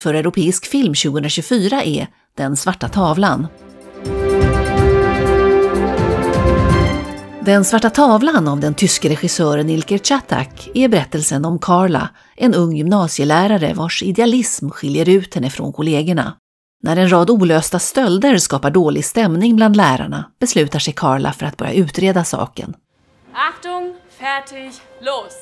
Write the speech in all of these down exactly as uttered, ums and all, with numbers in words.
för europeisk film tjugohundratjugofyra är Den svarta tavlan. Den svarta tavlan av den tyske regissören Ilker Czatak är berättelsen om Carla, en ung gymnasielärare vars idealism skiljer ut henne från kollegorna. När en rad olösta stölder skapar dålig stämning bland lärarna beslutar sig Carla för att börja utreda saken. Achtung, fertig, los!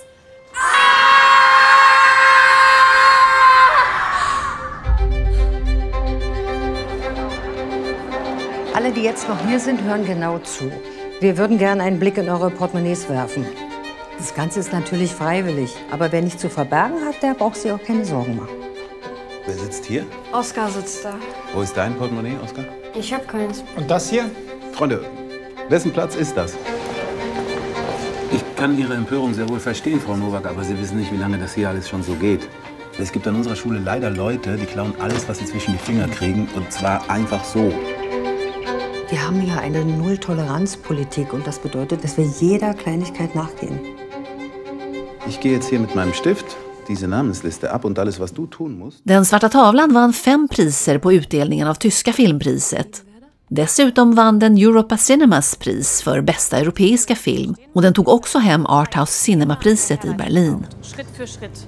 Alle, die jetzt noch hier sind, hören genau zu. Wir würden gern einen Blick in eure Portemonnaies werfen. Das Ganze ist natürlich freiwillig, aber wer nicht zu verbergen hat, der braucht sich auch keine Sorgen machen. Wer sitzt hier? Oskar sitzt da. Wo ist dein Portemonnaie, Oskar? Ich hab keins. Und das hier? Freunde, wessen Platz ist das? Ich kann Ihre Empörung sehr wohl verstehen, Frau Nowak, aber Sie wissen nicht, wie lange das hier alles schon so geht. Es gibt an unserer Schule leider Leute, die klauen alles, was sie zwischen die Finger kriegen, und zwar einfach so. Wir haben ja eine Null-Toleranz-Politik und das bedeutet, dass wir jeder Kleinigkeit nachgehen. Ich gehe jetzt hier mit meinem Stift diese Namensliste ab und alles, was du tun musst. Den svarta tavlan vann fem priser på utdelningen av tyska filmpriset. Dessutom vann den Europa Cinemas pris för bästa europeiska film och den tog också hem Arthouse Cinema-priset i Berlin. Schritt für Schritt.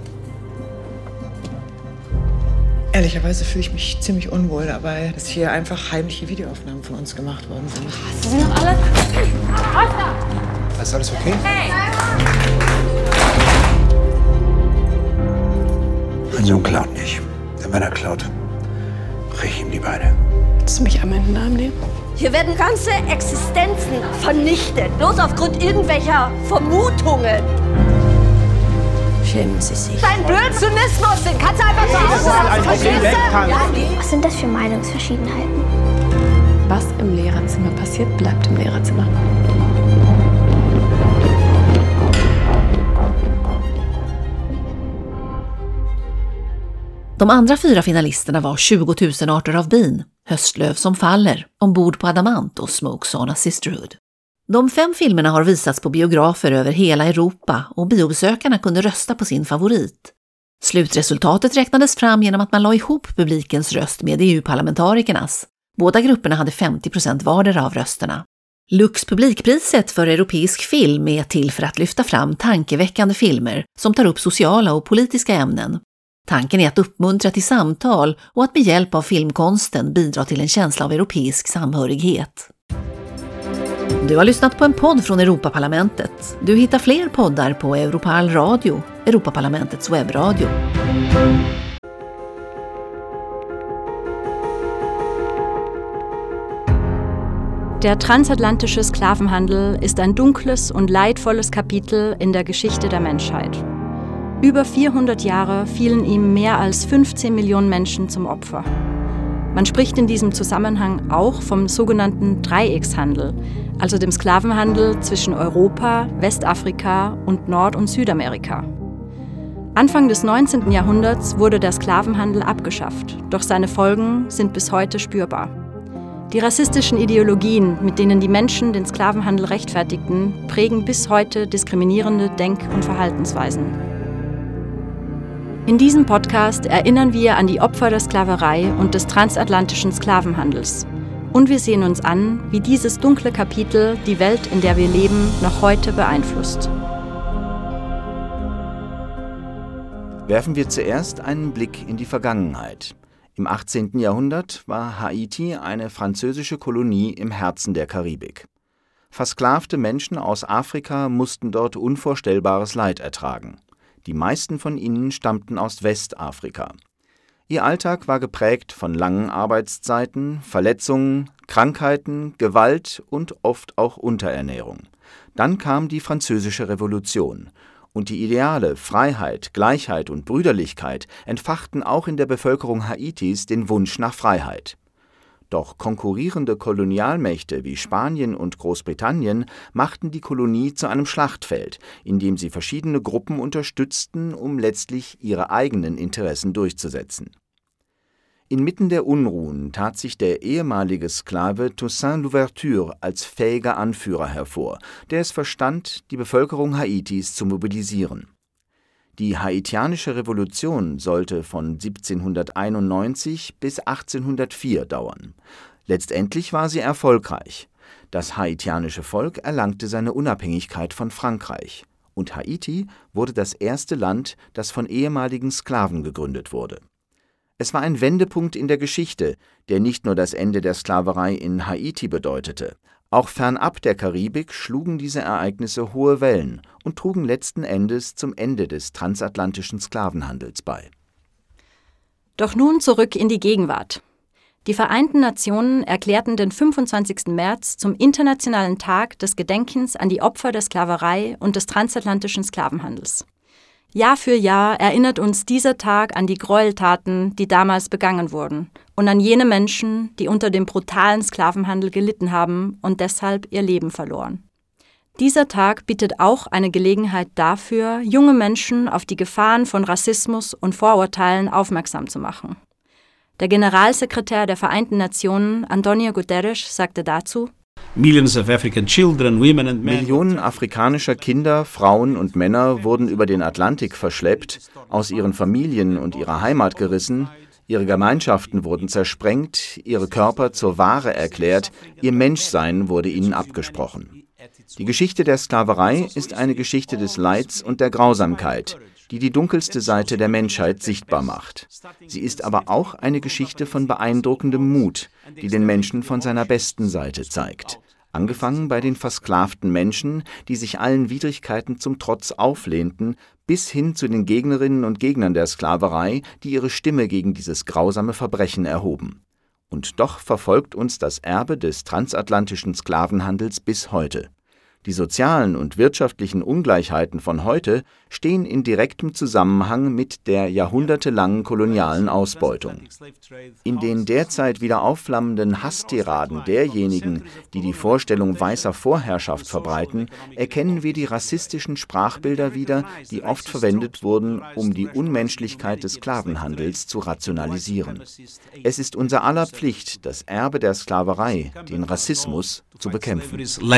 Ehrlicherweise fühle ich mich ziemlich unwohl dabei, dass hier einfach heimliche Videoaufnahmen von uns gemacht worden sind. Sie sind doch alle... Oskar! Ist alles okay? Hey! Mein Sohn klaut nicht. Denn wenn er klaut, brech ich ihm die Beine. Willst du mich an meinen Namen nehmen? Hier werden ganze Existenzen vernichtet, bloß aufgrund irgendwelcher Vermutungen. Schämen Sie sich. Dein Blödsinnismus, den kannst du einfach so auslassen, verstehst du? Ja, Was sind das für Meinungsverschiedenheiten? Was im Lehrerzimmer passiert, bleibt im Lehrerzimmer. De andra fyra finalisterna var tjugotusen arter av bin, Höstlöv som faller, Ombord på Adamant och Smoke Sauna Sisterhood. De fem filmerna har visats på biografer över hela Europa och biobesökarna kunde rösta på sin favorit. Slutresultatet räknades fram genom att man la ihop publikens röst med E U-parlamentarikernas. Båda grupperna hade femtio procent vardera av rösterna. Lux publikpriset för europeisk film är till för att lyfta fram tankeväckande filmer som tar upp sociala och politiska ämnen. Tanken är att uppmuntra till samtal och att med hjälp av filmkonsten bidra till en känsla av europeisk samhörighet. Du har lyssnat på en podd från Europaparlamentet. Du hittar fler poddar på Europal Radio, Europaparlamentets webbradio. Der transatlantische Sklavenhandel ist ein dunkles und leidvolles Kapitel in der Geschichte der Menschheit. Über vierhundert Jahre fielen ihm mehr als fünfzehn Millionen Menschen zum Opfer. Man spricht in diesem Zusammenhang auch vom sogenannten Dreieckshandel, also dem Sklavenhandel zwischen Europa, Westafrika und Nord- und Südamerika. Anfang des neunzehnten Jahrhunderts wurde der Sklavenhandel abgeschafft, doch seine Folgen sind bis heute spürbar. Die rassistischen Ideologien, mit denen die Menschen den Sklavenhandel rechtfertigten, prägen bis heute diskriminierende Denk- und Verhaltensweisen. In diesem Podcast erinnern wir an die Opfer der Sklaverei und des transatlantischen Sklavenhandels. Und wir sehen uns an, wie dieses dunkle Kapitel die Welt, in der wir leben, noch heute beeinflusst. Werfen wir zuerst einen Blick in die Vergangenheit. Im achtzehnten Jahrhundert war Haiti eine französische Kolonie im Herzen der Karibik. Versklavte Menschen aus Afrika mussten dort unvorstellbares Leid ertragen. Die meisten von ihnen stammten aus Westafrika. Ihr Alltag war geprägt von langen Arbeitszeiten, Verletzungen, Krankheiten, Gewalt und oft auch Unterernährung. Dann kam die Französische Revolution und die Ideale Freiheit, Gleichheit und Brüderlichkeit entfachten auch in der Bevölkerung Haitis den Wunsch nach Freiheit. Doch konkurrierende Kolonialmächte wie Spanien und Großbritannien machten die Kolonie zu einem Schlachtfeld, in dem sie verschiedene Gruppen unterstützten, um letztlich ihre eigenen Interessen durchzusetzen. Inmitten der Unruhen tat sich der ehemalige Sklave Toussaint Louverture als fähiger Anführer hervor, der es verstand, die Bevölkerung Haitis zu mobilisieren. Die haitianische Revolution sollte von siebzehnhunderteinundneunzig bis achtzehnhundertvier dauern. Letztendlich war sie erfolgreich. Das haitianische Volk erlangte seine Unabhängigkeit von Frankreich. Und Haiti wurde das erste Land, das von ehemaligen Sklaven gegründet wurde. Es war ein Wendepunkt in der Geschichte, der nicht nur das Ende der Sklaverei in Haiti bedeutete. Auch fernab der Karibik schlugen diese Ereignisse hohe Wellen und trugen letzten Endes zum Ende des transatlantischen Sklavenhandels bei. Doch nun zurück in die Gegenwart. Die Vereinten Nationen erklärten den fünfundzwanzigsten März zum Internationalen Tag des Gedenkens an die Opfer der Sklaverei und des transatlantischen Sklavenhandels. Jahr für Jahr erinnert uns dieser Tag an die Gräueltaten, die damals begangen wurden, und an jene Menschen, die unter dem brutalen Sklavenhandel gelitten haben und deshalb ihr Leben verloren. Dieser Tag bietet auch eine Gelegenheit dafür, junge Menschen auf die Gefahren von Rassismus und Vorurteilen aufmerksam zu machen. Der Generalsekretär der Vereinten Nationen, Antonio Guterres, sagte dazu: Millionen afrikanischer Kinder, Frauen und Männer wurden über den Atlantik verschleppt, aus ihren Familien und ihrer Heimat gerissen, ihre Gemeinschaften wurden zersprengt, ihre Körper zur Ware erklärt, ihr Menschsein wurde ihnen abgesprochen. Die Geschichte der Sklaverei ist eine Geschichte des Leids und der Grausamkeit, die die dunkelste Seite der Menschheit sichtbar macht. Sie ist aber auch eine Geschichte von beeindruckendem Mut, die den Menschen von seiner besten Seite zeigt. Angefangen bei den versklavten Menschen, die sich allen Widrigkeiten zum Trotz auflehnten, bis hin zu den Gegnerinnen und Gegnern der Sklaverei, die ihre Stimme gegen dieses grausame Verbrechen erhoben. Und doch verfolgt uns das Erbe des transatlantischen Sklavenhandels bis heute. Die sozialen und wirtschaftlichen Ungleichheiten von heute stehen in direktem Zusammenhang mit der jahrhundertelangen kolonialen Ausbeutung. In den derzeit wieder aufflammenden Hasstiraden derjenigen, die die Vorstellung weißer Vorherrschaft verbreiten, erkennen wir die rassistischen Sprachbilder wieder, die oft verwendet wurden, um die Unmenschlichkeit des Sklavenhandels zu rationalisieren. Es ist unser aller Pflicht, das Erbe der Sklaverei, den Rassismus, zu bekämpfen.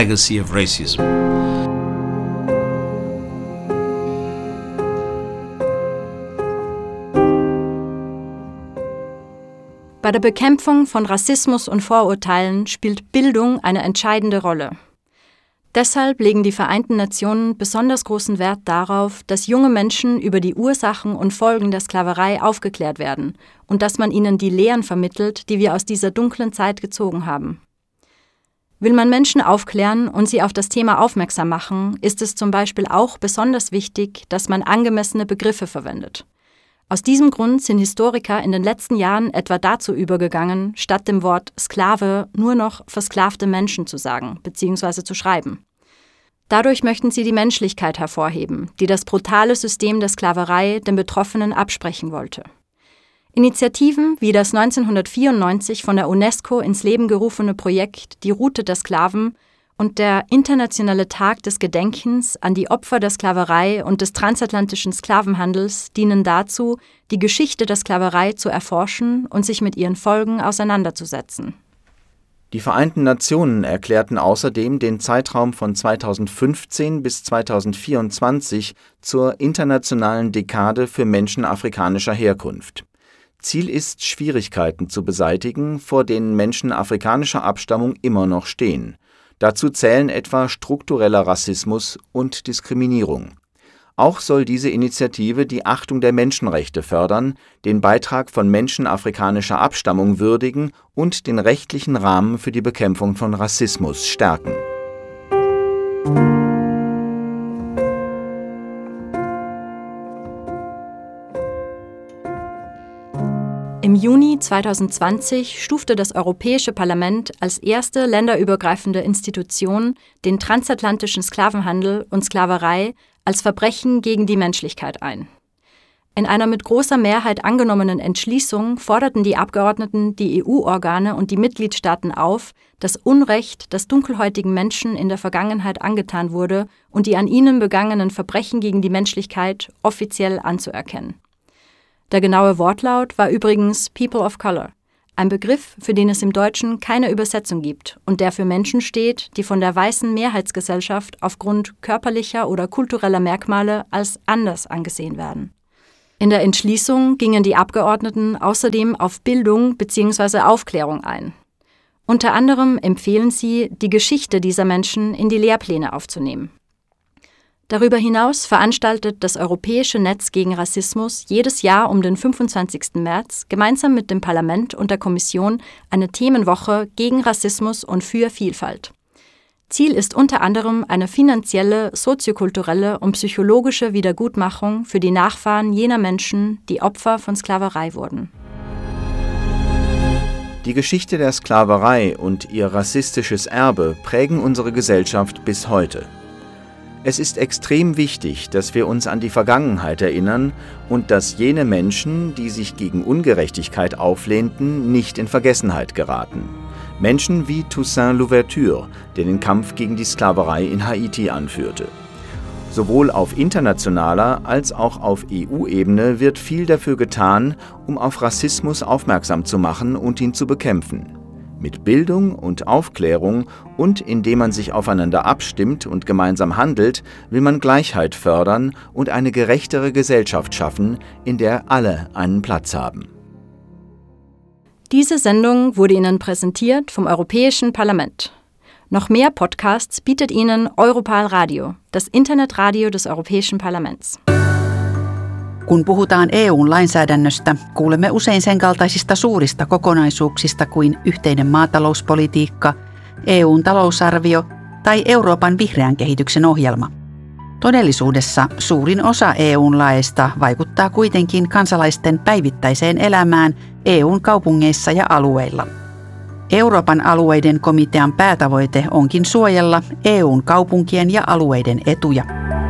Bei der Bekämpfung von Rassismus und Vorurteilen spielt Bildung eine entscheidende Rolle. Deshalb legen die Vereinten Nationen besonders großen Wert darauf, dass junge Menschen über die Ursachen und Folgen der Sklaverei aufgeklärt werden und dass man ihnen die Lehren vermittelt, die wir aus dieser dunklen Zeit gezogen haben. Will man Menschen aufklären und sie auf das Thema aufmerksam machen, ist es zum Beispiel auch besonders wichtig, dass man angemessene Begriffe verwendet. Aus diesem Grund sind Historiker in den letzten Jahren etwa dazu übergegangen, statt dem Wort Sklave nur noch versklavte Menschen zu sagen bzw. zu schreiben. Dadurch möchten sie die Menschlichkeit hervorheben, die das brutale System der Sklaverei den Betroffenen absprechen wollte. Initiativen wie das neunzehnhundertvierundneunzig von der UNESCO ins Leben gerufene Projekt Die Route der Sklaven und der Internationale Tag des Gedenkens an die Opfer der Sklaverei und des transatlantischen Sklavenhandels dienen dazu, die Geschichte der Sklaverei zu erforschen und sich mit ihren Folgen auseinanderzusetzen. Die Vereinten Nationen erklärten außerdem den Zeitraum von zweitausendfünfzehn bis zweitausendvierundzwanzig zur internationalen Dekade für Menschen afrikanischer Herkunft. Ziel ist, Schwierigkeiten zu beseitigen, vor denen Menschen afrikanischer Abstammung immer noch stehen. Dazu zählen etwa struktureller Rassismus und Diskriminierung. Auch soll diese Initiative die Achtung der Menschenrechte fördern, den Beitrag von Menschen afrikanischer Abstammung würdigen und den rechtlichen Rahmen für die Bekämpfung von Rassismus stärken. Im Juni zweitausendzwanzig stufte das Europäische Parlament als erste länderübergreifende Institution den transatlantischen Sklavenhandel und Sklaverei als Verbrechen gegen die Menschlichkeit ein. In einer mit großer Mehrheit angenommenen Entschließung forderten die Abgeordneten die E U-Organe und die Mitgliedstaaten auf, das Unrecht, das dunkelhäutigen Menschen in der Vergangenheit angetan wurde und die an ihnen begangenen Verbrechen gegen die Menschlichkeit offiziell anzuerkennen. Der genaue Wortlaut war übrigens People of Color, Ein Begriff, für den es im Deutschen keine Übersetzung gibt und der für Menschen steht, die von der weißen Mehrheitsgesellschaft aufgrund körperlicher oder kultureller Merkmale als anders angesehen werden. In der Entschließung gingen die Abgeordneten außerdem auf Bildung bzw. Aufklärung ein. Unter anderem empfehlen sie, die Geschichte dieser Menschen in die Lehrpläne aufzunehmen. Darüber hinaus veranstaltet das Europäische Netz gegen Rassismus jedes Jahr um den fünfundzwanzigsten März gemeinsam mit dem Parlament und der Kommission eine Themenwoche gegen Rassismus und für Vielfalt. Ziel ist unter anderem eine finanzielle, soziokulturelle und psychologische Wiedergutmachung für die Nachfahren jener Menschen, die Opfer von Sklaverei wurden. Die Geschichte der Sklaverei und ihr rassistisches Erbe prägen unsere Gesellschaft bis heute. Es ist extrem wichtig, dass wir uns an die Vergangenheit erinnern und dass jene Menschen, die sich gegen Ungerechtigkeit auflehnten, nicht in Vergessenheit geraten. Menschen wie Toussaint Louverture, der den Kampf gegen die Sklaverei in Haiti anführte. Sowohl auf internationaler als auch auf E U-Ebene wird viel dafür getan, um auf Rassismus aufmerksam zu machen und ihn zu bekämpfen. Mit Bildung und Aufklärung und indem man sich aufeinander abstimmt und gemeinsam handelt, will man Gleichheit fördern und eine gerechtere Gesellschaft schaffen, in der alle einen Platz haben. Diese Sendung wurde Ihnen präsentiert vom Europäischen Parlament. Noch mehr Podcasts bietet Ihnen Europal Radio, das Internetradio des Europäischen Parlaments. Kun puhutaan E U-lainsäädännöstä, kuulemme usein sen kaltaisista suurista kokonaisuuksista kuin yhteinen maatalouspolitiikka, E U:n talousarvio tai Euroopan vihreän kehityksen ohjelma. Todellisuudessa suurin osa E U:n laeista vaikuttaa kuitenkin kansalaisten päivittäiseen elämään E U:n kaupungeissa ja alueilla. Euroopan alueiden komitean päätavoite onkin suojella E U:n kaupunkien ja alueiden etuja.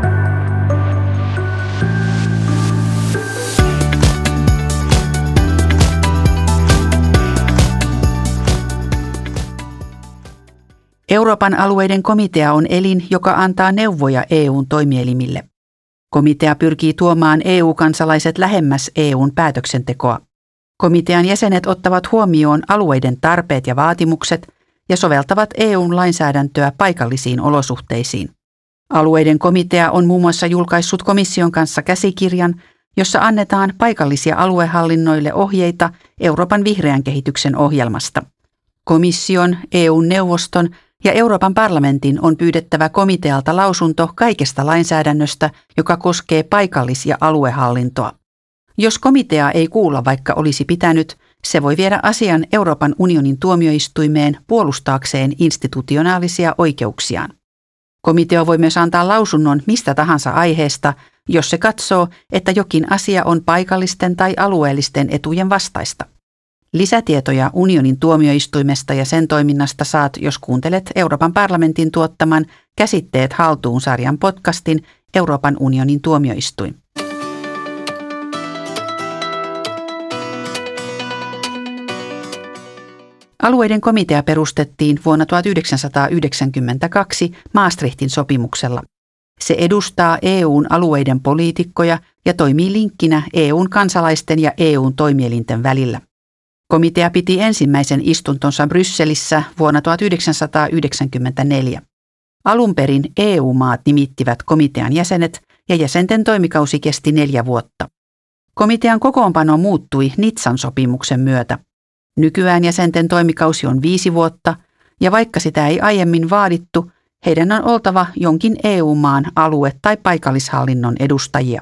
Euroopan alueiden komitea on elin, joka antaa neuvoja E U:n toimielimille. Komitea pyrkii tuomaan E U-kansalaiset lähemmäs E U:n päätöksentekoa. Komitean jäsenet ottavat huomioon alueiden tarpeet ja vaatimukset ja soveltavat E U:n lainsäädäntöä paikallisiin olosuhteisiin. Alueiden komitea on muun muassa julkaissut komission kanssa käsikirjan, jossa annetaan paikallisia aluehallinnoille ohjeita Euroopan vihreän kehityksen ohjelmasta. Komission, E U-neuvoston ja Euroopan parlamentin on pyydettävä komitealta lausunto kaikesta lainsäädännöstä, joka koskee paikallis- ja aluehallintoa. Jos komitea ei kuulla, vaikka olisi pitänyt, se voi viedä asian Euroopan unionin tuomioistuimeen puolustaakseen institutionaalisia oikeuksiaan. Komitea voi myös antaa lausunnon mistä tahansa aiheesta, jos se katsoo, että jokin asia on paikallisten tai alueellisten etujen vastaista. Lisätietoja unionin tuomioistuimesta ja sen toiminnasta saat, jos kuuntelet Euroopan parlamentin tuottaman Käsitteet haltuun -sarjan podcastin Euroopan unionin tuomioistuin. Alueiden komitea perustettiin vuonna tuhatyhdeksänsataayhdeksänkymmentäkaksi Maastrichtin sopimuksella. Se edustaa E U:n alueiden poliitikkoja ja toimii linkkinä E U:n kansalaisten ja E U:n toimielinten välillä. Komitea piti ensimmäisen istuntonsa Brysselissä vuonna tuhatyhdeksänsataayhdeksänkymmentäneljä. Alun perin E U-maat nimittivät komitean jäsenet ja jäsenten toimikausi kesti neljä vuotta. Komitean kokoonpano muuttui Nizzan sopimuksen myötä. Nykyään jäsenten toimikausi on viisi vuotta, ja vaikka sitä ei aiemmin vaadittu, heidän on oltava jonkin E U-maan alue- tai paikallishallinnon edustajia.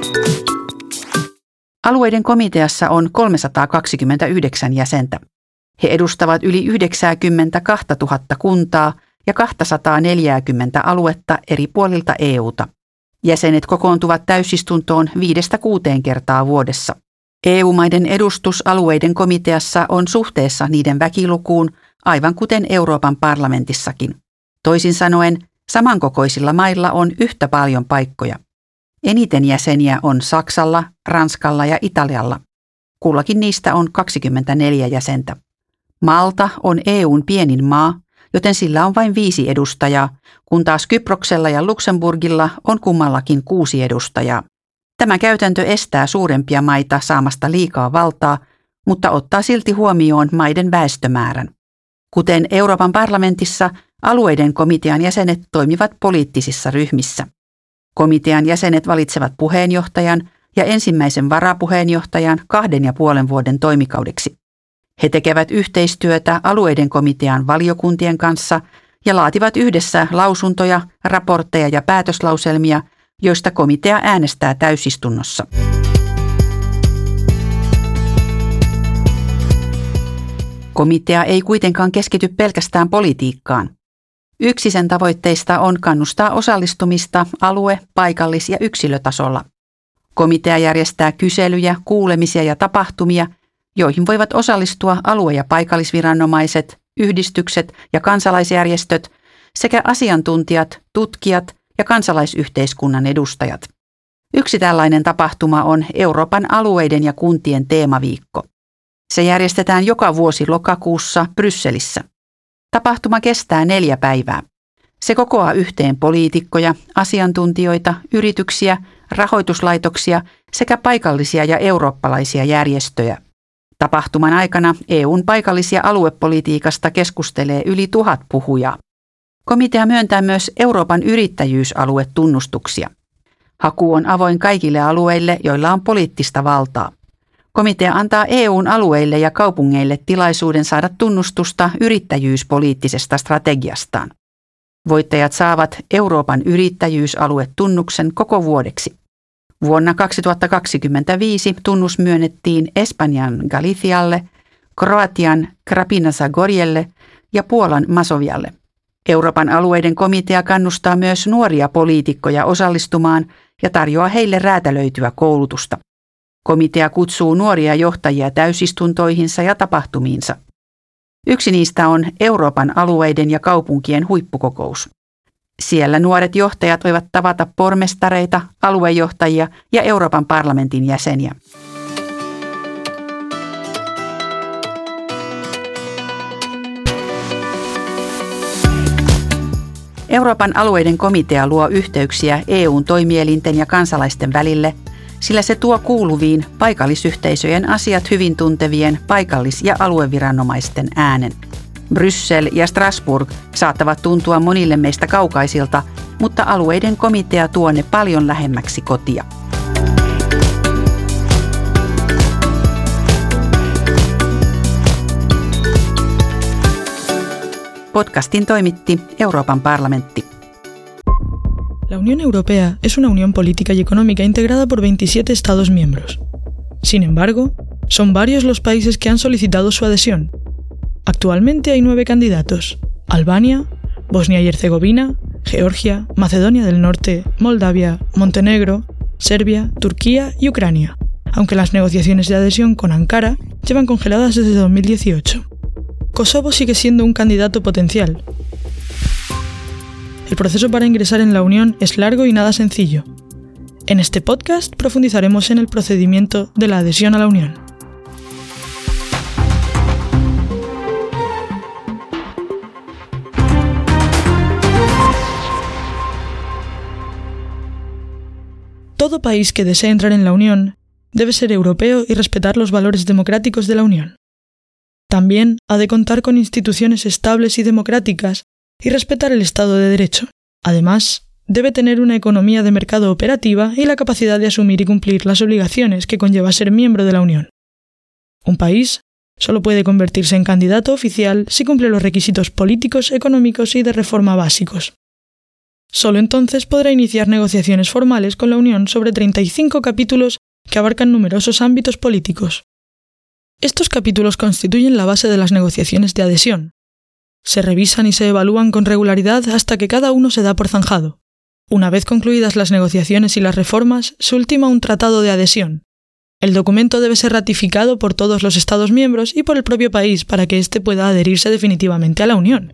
Alueiden komiteassa on kolmesataakaksikymmentäyhdeksän jäsentä. He edustavat yli yhdeksänkymmentäkaksituhatta kuntaa ja kaksisataaneljäkymmentä aluetta eri puolilta E U:ta. Jäsenet kokoontuvat täysistuntoon viidestä kuuteen kertaa vuodessa. E U-maiden edustus alueiden komiteassa on suhteessa niiden väkilukuun, aivan kuten Euroopan parlamentissakin. Toisin sanoen, samankokoisilla mailla on yhtä paljon paikkoja. Eniten jäseniä on Saksalla, Ranskalla ja Italialla. Kullakin niistä on kaksikymmentäneljä jäsentä. Malta on E U:n pienin maa, joten sillä on vain viisi edustajaa, kun taas Kyproksella ja Luxemburgilla on kummallakin kuusi edustajaa. Tämä käytäntö estää suurempia maita saamasta liikaa valtaa, mutta ottaa silti huomioon maiden väestömäärän. Kuten Euroopan parlamentissa, alueiden komitean jäsenet toimivat poliittisissa ryhmissä. Komitean jäsenet valitsevat puheenjohtajan ja ensimmäisen varapuheenjohtajan kahden ja puolen vuoden toimikaudeksi. He tekevät yhteistyötä alueiden komitean valiokuntien kanssa ja laativat yhdessä lausuntoja, raportteja ja päätöslauselmia, joista komitea äänestää täysistunnossa. Komitea ei kuitenkaan keskity pelkästään politiikkaan. Yksi sen tavoitteista on kannustaa osallistumista alue-, paikallis- ja yksilötasolla. Komitea järjestää kyselyjä, kuulemisia ja tapahtumia, joihin voivat osallistua alue- ja paikallisviranomaiset, yhdistykset ja kansalaisjärjestöt sekä asiantuntijat, tutkijat ja kansalaisyhteiskunnan edustajat. Yksi tällainen tapahtuma on Euroopan alueiden ja kuntien teemaviikko. Se järjestetään joka vuosi lokakuussa Brysselissä. Tapahtuma kestää neljä päivää. Se kokoaa yhteen poliitikkoja, asiantuntijoita, yrityksiä, rahoituslaitoksia sekä paikallisia ja eurooppalaisia järjestöjä. Tapahtuman aikana E U:n paikallis- ja aluepolitiikasta keskustelee yli tuhat puhujaa. Komitea myöntää myös Euroopan yrittäjyysaluetunnustuksia. Haku on avoin kaikille alueille, joilla on poliittista valtaa. Komitea antaa E U:n alueille ja kaupungeille tilaisuuden saada tunnustusta yrittäjyyspoliittisesta strategiastaan. Voittajat saavat Euroopan yrittäjyysaluetunnuksen koko vuodeksi. Vuonna kaksituhattakaksikymmentäviisi tunnus myönnettiin Espanjan Galicialle, Kroatian Krapina-Zagorjelle ja Puolan Masovialle. Euroopan alueiden komitea kannustaa myös nuoria poliitikkoja osallistumaan ja tarjoaa heille räätälöityä koulutusta. Komitea kutsuu nuoria johtajia täysistuntoihinsa ja tapahtumiinsa. Yksi niistä on Euroopan alueiden ja kaupunkien huippukokous. Siellä nuoret johtajat voivat tavata pormestareita, aluejohtajia ja Euroopan parlamentin jäseniä. Euroopan alueiden komitea luo yhteyksiä E U:n toimielinten ja kansalaisten välille, sillä se tuo kuuluviin paikallisyhteisöjen asiat hyvin tuntevien paikallis- ja alueviranomaisten äänen. Bryssel ja Strasbourg saattavat tuntua monille meistä kaukaisilta, mutta alueiden komitea tuo ne paljon lähemmäksi kotia. Podcastin toimitti Euroopan parlamentti. La Unión Europea es una unión política y económica integrada por veintisiete Estados miembros. Sin embargo, son varios los países que han solicitado su adhesión. Actualmente hay nueve candidatos: Albania, Bosnia y Herzegovina, Georgia, Macedonia del Norte, Moldavia, Montenegro, Serbia, Turquía y Ucrania, aunque las negociaciones de adhesión con Ankara llevan congeladas desde dos mil dieciocho. Kosovo sigue siendo un candidato potencial. El proceso para ingresar en la Unión es largo y nada sencillo. En este podcast profundizaremos en el procedimiento de la adhesión a la Unión. Todo país que desee entrar en la Unión debe ser europeo y respetar los valores democráticos de la Unión. También ha de contar con instituciones estables y democráticas y respetar el Estado de Derecho. Además, debe tener una economía de mercado operativa y la capacidad de asumir y cumplir las obligaciones que conlleva ser miembro de la Unión. Un país solo puede convertirse en candidato oficial si cumple los requisitos políticos, económicos y de reforma básicos. Solo entonces podrá iniciar negociaciones formales con la Unión sobre treinta y cinco capítulos que abarcan numerosos ámbitos políticos. Estos capítulos constituyen la base de las negociaciones de adhesión. Se revisan y se evalúan con regularidad hasta que cada uno se da por zanjado. Una vez concluidas las negociaciones y las reformas, se ultima un tratado de adhesión. El documento debe ser ratificado por todos los Estados miembros y por el propio país para que éste pueda adherirse definitivamente a la Unión.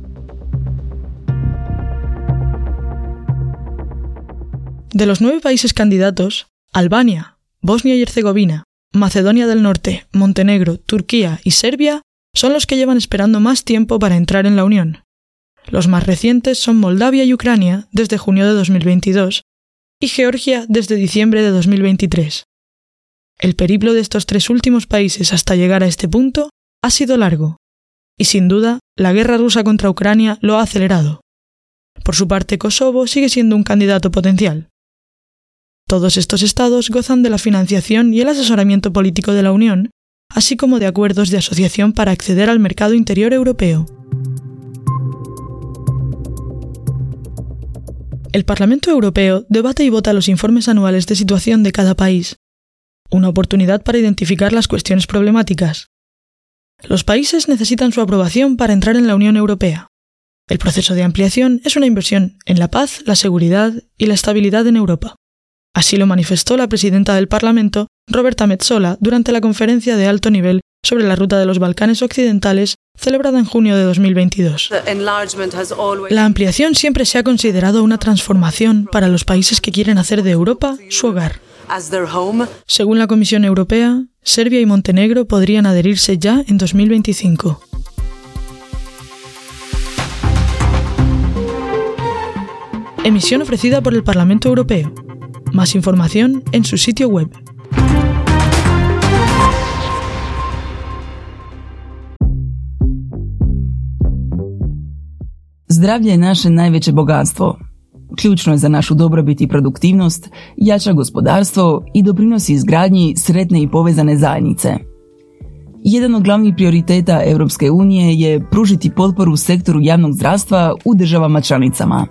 De los nueve países candidatos, Albania, Bosnia y Herzegovina, Macedonia del Norte, Montenegro, Turquía y Serbia son los que llevan esperando más tiempo para entrar en la Unión. Los más recientes son Moldavia y Ucrania desde junio de dos mil veintidós y Georgia desde diciembre de dos mil veintitrés. El periplo de estos tres últimos países hasta llegar a este punto ha sido largo, y sin duda la guerra rusa contra Ucrania lo ha acelerado. Por su parte, Kosovo sigue siendo un candidato potencial. Todos estos estados gozan de la financiación y el asesoramiento político de la Unión, así como de acuerdos de asociación para acceder al mercado interior europeo. El Parlamento Europeo debate y vota los informes anuales de situación de cada país, una oportunidad para identificar las cuestiones problemáticas. Los países necesitan su aprobación para entrar en la Unión Europea. El proceso de ampliación es una inversión en la paz, la seguridad y la estabilidad en Europa. Así lo manifestó la presidenta del Parlamento, Roberta Metsola, durante la conferencia de alto nivel sobre la ruta de los Balcanes Occidentales, celebrada en junio de dos mil veintidós. La ampliación siempre se ha considerado una transformación para los países que quieren hacer de Europa su hogar. Según la Comisión Europea, Serbia y Montenegro podrían adherirse ya en dos mil veinticinco. Emisión ofrecida por el Parlamento Europeo. Más información en su sitio web. Zdravlje je naše najveće bogatstvo. Ključno je za našu dobrobit i produktivnost, jača gospodarstvo i doprinosi izgradnji sretne i povezane zajednice. Jedan od glavnih prioriteta Europske unije je pružiti potporu sektoru javnog zdravstva u državama članicama.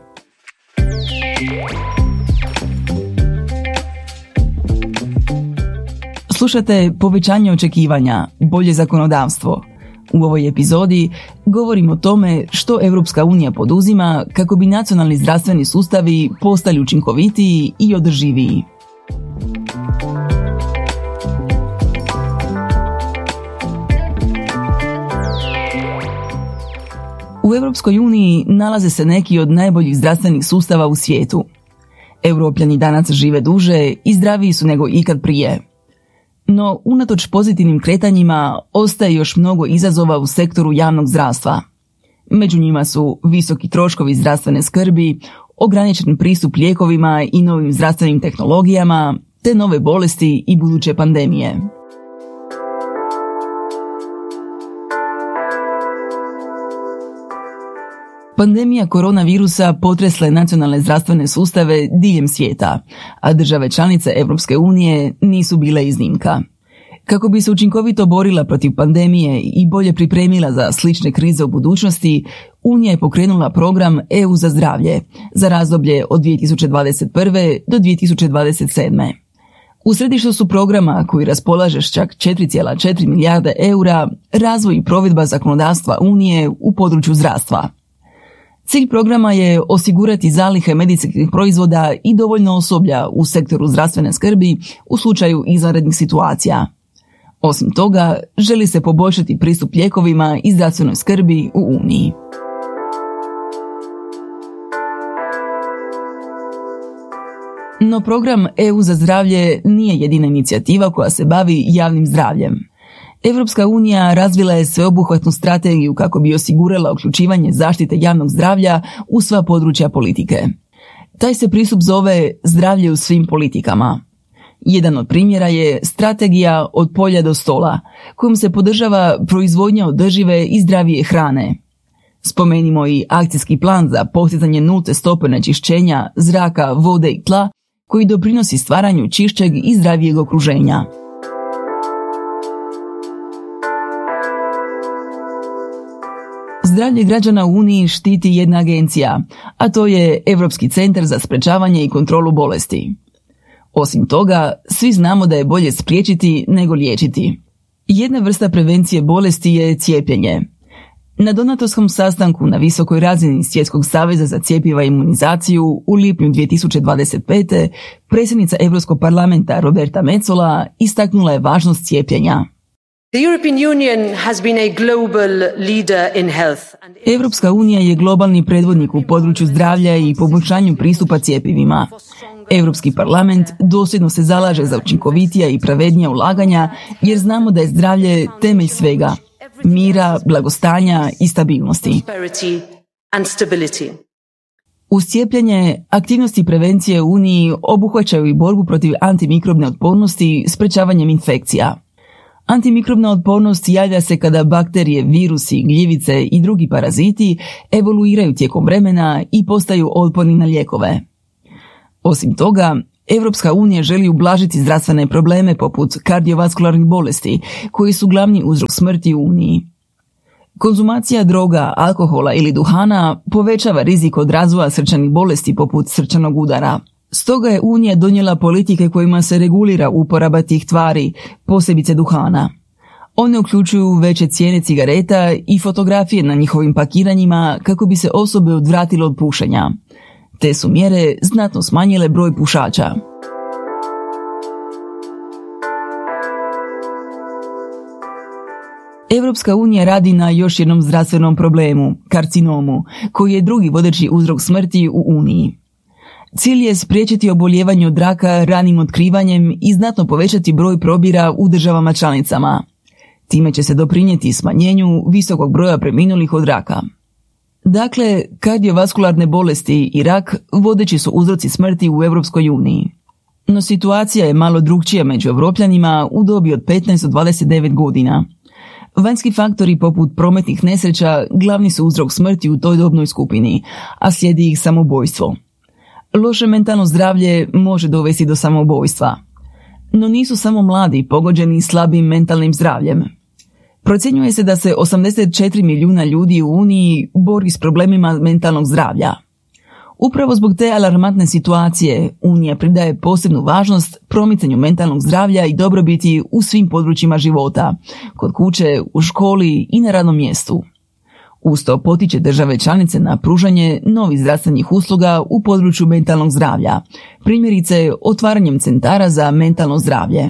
Slušate Povećanje očekivanja, bolje zakonodavstvo. U ovoj epizodi govorimo o tome što Europska unija poduzima kako bi nacionalni zdravstveni sustavi postali učinkovitiji i održiviji. U Europskoj uniji nalaze se neki od najboljih zdravstvenih sustava u svijetu. Europljani danas žive duže i zdraviji su nego ikad prije. No, unatoč pozitivnim kretanjima, ostaje još mnogo izazova u sektoru javnog zdravstva. Među njima su visoki troškovi zdravstvene skrbi, ograničen pristup lijekovima i novim zdravstvenim tehnologijama, te nove bolesti i buduće pandemije. Pandemija koronavirusa potresla je nacionalne zdravstvene sustave diljem svijeta, a države članice Europske unije nisu bile iznimka. Kako bi se učinkovito borila protiv pandemije i bolje pripremila za slične krize u budućnosti, Unija je pokrenula program E U za zdravlje za razdoblje od dvije tisuće dvadeset prve do dvije tisuće dvadeset sedme. U središtu su programa koji raspolaže s čak četiri zarez četiri milijarde eura, razvoj i provedba zakonodavstva Unije u području zdravstva. Cilj programa je osigurati zalihe medicinskih proizvoda i dovoljno osoblja u sektoru zdravstvene skrbi u slučaju izvanrednih situacija. Osim toga, želi se poboljšati pristup lijekovima i zdravstvenoj skrbi u Uniji. No program E U za zdravlje nije jedina inicijativa koja se bavi javnim zdravljem. Europska unija razvila je sveobuhvatnu strategiju kako bi osigurala uključivanje zaštite javnog zdravlja u sva područja politike. Taj se pristup zove zdravlje u svim politikama. Jedan od primjera je strategija od polja do stola, kojom se podržava proizvodnja održive i zdravije hrane. Spomenimo i akcijski plan za postizanje nulte stope onečišćenja zraka, vode i tla, koji doprinosi stvaranju čišćeg i zdravijeg okruženja. Zdravlje građana u Uniji štiti jedna agencija, a to je Europski centar za sprečavanje i kontrolu bolesti. Osim toga, svi znamo da je bolje spriječiti nego liječiti. Jedna vrsta prevencije bolesti je cijepljenje. Na donatorskom sastanku na visokoj razini Svjetskog saveza za cjepiva i imunizaciju u lipnju dvije tisuće dvadeset pete predsjednica Europskog parlamenta Roberta Metsola istaknula je važnost cijepljenja. Europska unija je globalni predvodnik u području zdravlja i poboljšanju pristupa cjepivima. Europski parlament dosljedno se zalaže za učinkovitija i pravednija ulaganja jer znamo da je zdravlje temelj svega, mira, blagostanja i stabilnosti. Uz cijepljenje, aktivnosti prevencije u Uniji obuhvaćaju i borbu protiv antimikrobne otpornosti sprečavanjem infekcija. Antimikrobna otpornost javlja se kada bakterije, virusi, gljivice i drugi paraziti evoluiraju tijekom vremena i postaju otporni na lijekove. Osim toga, Europska unija želi ublažiti zdravstvene probleme poput kardiovaskularnih bolesti, koji su glavni uzrok smrti u Uniji. Konzumacija droga, alkohola ili duhana povećava rizik od razvoja srčanih bolesti poput srčanog udara. Stoga je Unija donijela politike kojima se regulira uporaba tih tvari, posebice duhana. One uključuju veće cijene cigareta i fotografije na njihovim pakiranjima kako bi se osobe odvratile od pušenja. Te su mjere znatno smanjile broj pušača. Europska unija radi na još jednom zdravstvenom problemu, karcinomu, koji je drugi vodeći uzrok smrti u Uniji. Cilj je spriječiti oboljevanje od raka ranim otkrivanjem i znatno povećati broj probira u državama članicama. Time će se doprinijeti smanjenju visokog broja preminulih od raka. Dakle, kardiovaskularne bolesti i rak vodeći su uzroci smrti u Europskoj uniji. No situacija je malo drukčija među Evropljanima u dobi od petnaest do dvadeset devet godina. Vanjski faktori poput prometnih nesreća glavni su uzrok smrti u toj dobnoj skupini, a slijedi ih samoubojstvo. Loše mentalno zdravlje može dovesti do samoubojstva. No nisu samo mladi pogođeni slabim mentalnim zdravljem. Procjenjuje se da se osamdeset četiri milijuna ljudi u Uniji bori s problemima mentalnog zdravlja. Upravo zbog te alarmantne situacije Unija pridaje posebnu važnost promicanju mentalnog zdravlja i dobrobiti u svim područjima života, kod kuće, u školi i na radnom mjestu. Uz to potiče države članice na pružanje novih zdravstvenih usluga u području mentalnog zdravlja, primjerice otvaranjem centara za mentalno zdravlje.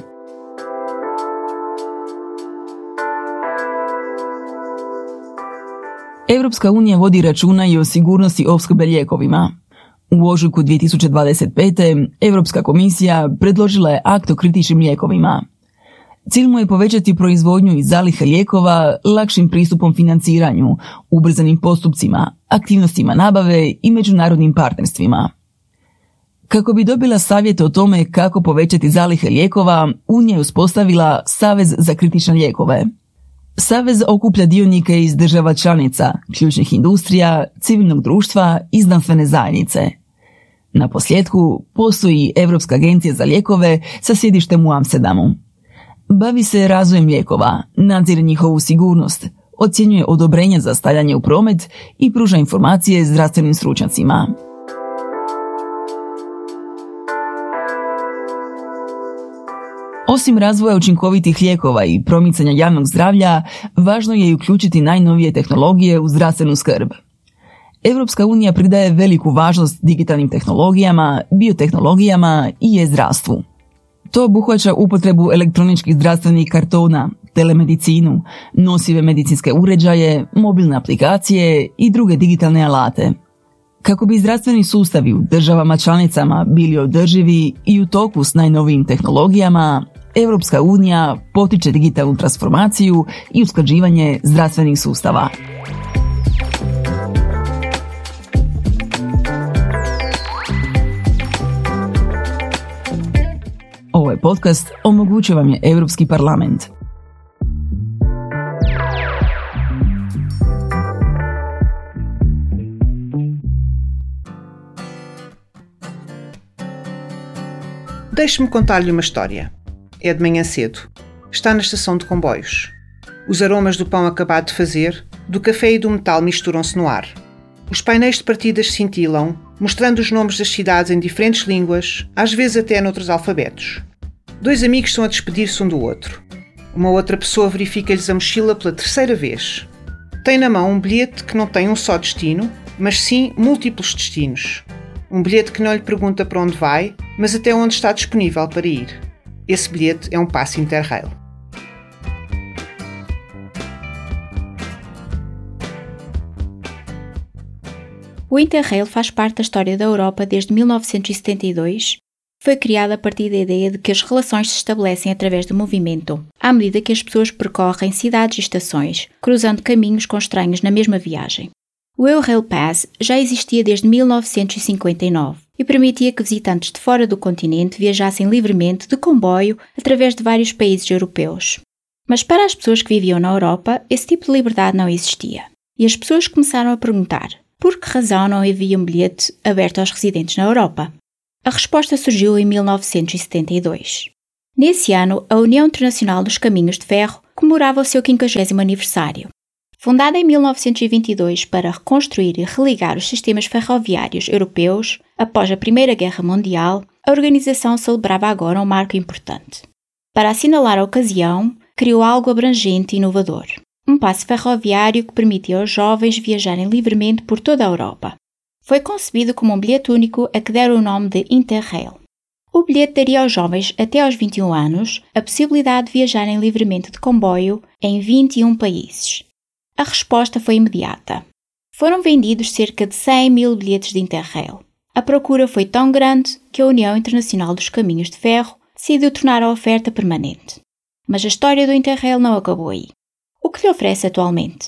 Europska unija vodi računa i o sigurnosti opskrbe lijekovima. U ožujku dvije tisuće dvadeset pete. Europska komisija predložila je akt o kritičnim lijekovima. Cilj mu je povećati proizvodnju i zalihe lijekova lakšim pristupom financiranju, ubrzanim postupcima, aktivnostima nabave i međunarodnim partnerstvima. Kako bi dobila savjete o tome kako povećati zalihe lijekova, Unija je uspostavila Savez za kritične lijekove. Savez okuplja dionike iz država članica, ključnih industrija, civilnog društva i znanstvene zajednice. Na posljedku postoji Europska agencija za lijekove sa sjedištem u Amsterdamu. Bavi se razvojem lijekova, nadzire njihovu sigurnost, ocjenjuje odobrenja za stavljanje u promet i pruža informacije zdravstvenim stručnjacima. Osim razvoja učinkovitih lijekova i promicanja javnog zdravlja, važno je i uključiti najnovije tehnologije u zdravstvenu skrb. Europska unija pridaje veliku važnost digitalnim tehnologijama, biotehnologijama i e-zdravstvu. To obuhvaća upotrebu elektroničkih zdravstvenih kartona, telemedicinu, nosive medicinske uređaje, mobilne aplikacije i druge digitalne alate. Kako bi zdravstveni sustavi u državama članicama bili održivi i u toku s najnovijim tehnologijama, Europska unija potiče digitalnu transformaciju i usklađivanje zdravstvenih sustava. Ovaj podcast omogućuje vam je Europski parlament. Deixe-me contar-lhe uma história. É de manhã cedo. Está na estação de comboios. Os aromas do pão acabado de fazer, do café e do metal misturam-se no ar. Os painéis de partidas cintilam, mostrando os nomes das cidades em diferentes línguas, às vezes até noutros alfabetos. Dois amigos estão a despedir-se um do outro. Uma outra pessoa verifica-lhes a mochila pela terceira vez. Tem na mão um bilhete que não tem um só destino, mas sim múltiplos destinos. Um bilhete que não lhe pergunta para onde vai, mas até onde está disponível para ir. Esse bilhete é um passe Interrail. O Interrail faz parte da história da Europa desde mil novecentos e setenta e dois. Foi criado a partir da ideia de que as relações se estabelecem através do movimento, à medida que as pessoas percorrem cidades e estações, cruzando caminhos com estranhos na mesma viagem. O Eurail Pass já existia desde mil novecentos e cinquenta e nove e permitia que visitantes de fora do continente viajassem livremente de comboio através de vários países europeus. Mas para as pessoas que viviam na Europa, esse tipo de liberdade não existia. E as pessoas começaram a perguntar por que razão não havia um bilhete aberto aos residentes na Europa. A resposta surgiu em mil novecentos e setenta e dois. Nesse ano, a União Internacional dos Caminhos de Ferro comemorava o seu quinquagésimo aniversário. Fundada em mil novecentos e vinte e dois para reconstruir e religar os sistemas ferroviários europeus após a Primeira Guerra Mundial, a organização celebrava agora um marco importante. Para assinalar a ocasião, criou algo abrangente e inovador. Um passe ferroviário que permitia aos jovens viajarem livremente por toda a Europa. Foi concebido como um bilhete único a que deram o nome de Interrail. O bilhete daria aos jovens até aos vinte e um anos a possibilidade de viajarem livremente de comboio em vinte e um países. A resposta foi imediata. Foram vendidos cerca de cem mil bilhetes de Interrail. A procura foi tão grande que a União Internacional dos Caminhos de Ferro decidiu tornar a oferta permanente. Mas a história do Interrail não acabou aí. O que lhe oferece atualmente?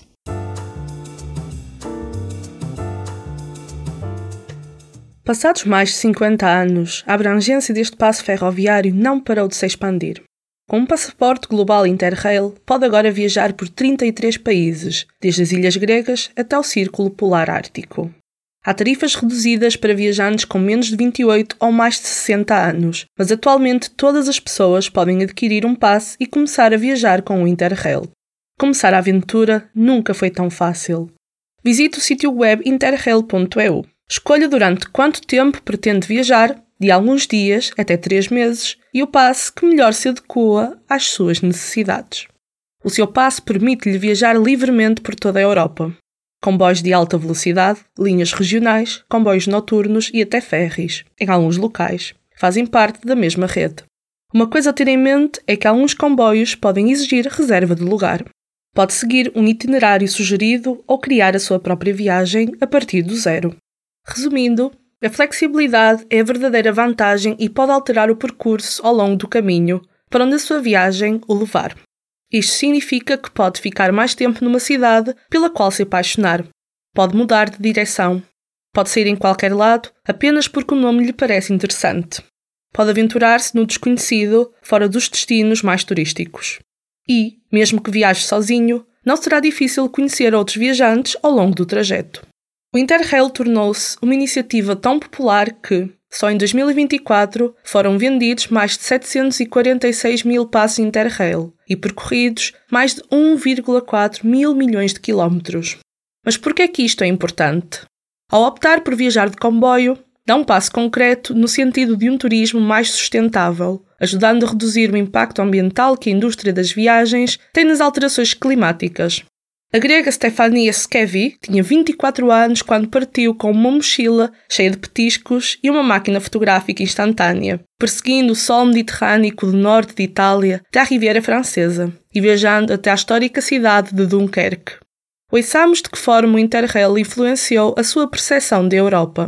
Passados mais de cinquenta anos, a abrangência deste passe ferroviário não parou de se expandir. Com um passaporte global Interrail, pode agora viajar por trinta e três países, desde as ilhas gregas até o Círculo Polar Ártico. Há tarifas reduzidas para viajantes com menos de vinte e oito ou mais de sessenta anos, mas atualmente todas as pessoas podem adquirir um passe e começar a viajar com o Interrail. Começar a aventura nunca foi tão fácil. Visite o sítio web interrail ponto e u. Escolha durante quanto tempo pretende viajar, de alguns dias até três meses, e o passe que melhor se adequa às suas necessidades. O seu passe permite-lhe viajar livremente por toda a Europa. Comboios de alta velocidade, linhas regionais, comboios noturnos e até ferries, em alguns locais, fazem parte da mesma rede. Uma coisa a ter em mente é que alguns comboios podem exigir reserva de lugar. Pode seguir um itinerário sugerido ou criar a sua própria viagem a partir do zero. Resumindo, a flexibilidade é a verdadeira vantagem e pode alterar o percurso ao longo do caminho para onde a sua viagem o levar. Isto significa que pode ficar mais tempo numa cidade pela qual se apaixonar. Pode mudar de direção. Pode sair em qualquer lado apenas porque o nome lhe parece interessante. Pode aventurar-se no desconhecido fora dos destinos mais turísticos. E, mesmo que viaje sozinho, não será difícil conhecer outros viajantes ao longo do trajeto. O Interrail tornou-se uma iniciativa tão popular que, só em dois mil e vinte e quatro, foram vendidos mais de setecentos e quarenta e seis mil passos Interrail e percorridos mais de um vírgula quatro mil milhões de quilómetros. Mas por que é que isto é importante? Ao optar por viajar de comboio, dá um passo concreto no sentido de um turismo mais sustentável, ajudando a reduzir o impacto ambiental que a indústria das viagens tem nas alterações climáticas. A grega Stefania Skevi tinha vinte e quatro anos quando partiu com uma mochila cheia de petiscos e uma máquina fotográfica instantânea, perseguindo o sol mediterrâneo do norte de Itália até à Riviera Francesa e viajando até à histórica cidade de Dunkerque. Ouçamos de que forma o Interrail influenciou a sua percepção da Europa.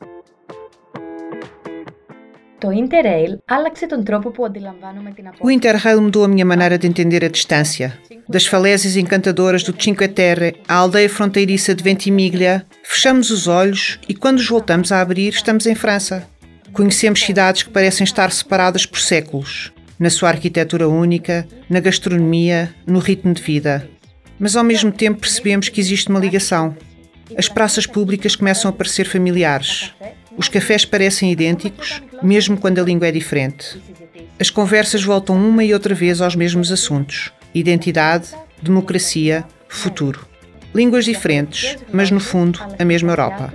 O Interrail mudou a minha maneira de entender a distância. Das falésias encantadoras do Cinque Terre à aldeia fronteiriça de Ventimiglia, fechamos os olhos e quando os voltamos a abrir estamos em França. Conhecemos cidades que parecem estar separadas por séculos, na sua arquitetura única, na gastronomia, no ritmo de vida. Mas ao mesmo tempo percebemos que existe uma ligação. As praças públicas começam a parecer familiares. Os cafés parecem idênticos, mesmo quando a língua é diferente. As conversas voltam uma e outra vez aos mesmos assuntos: identidade, democracia, futuro. Línguas diferentes, mas no fundo a mesma Europa.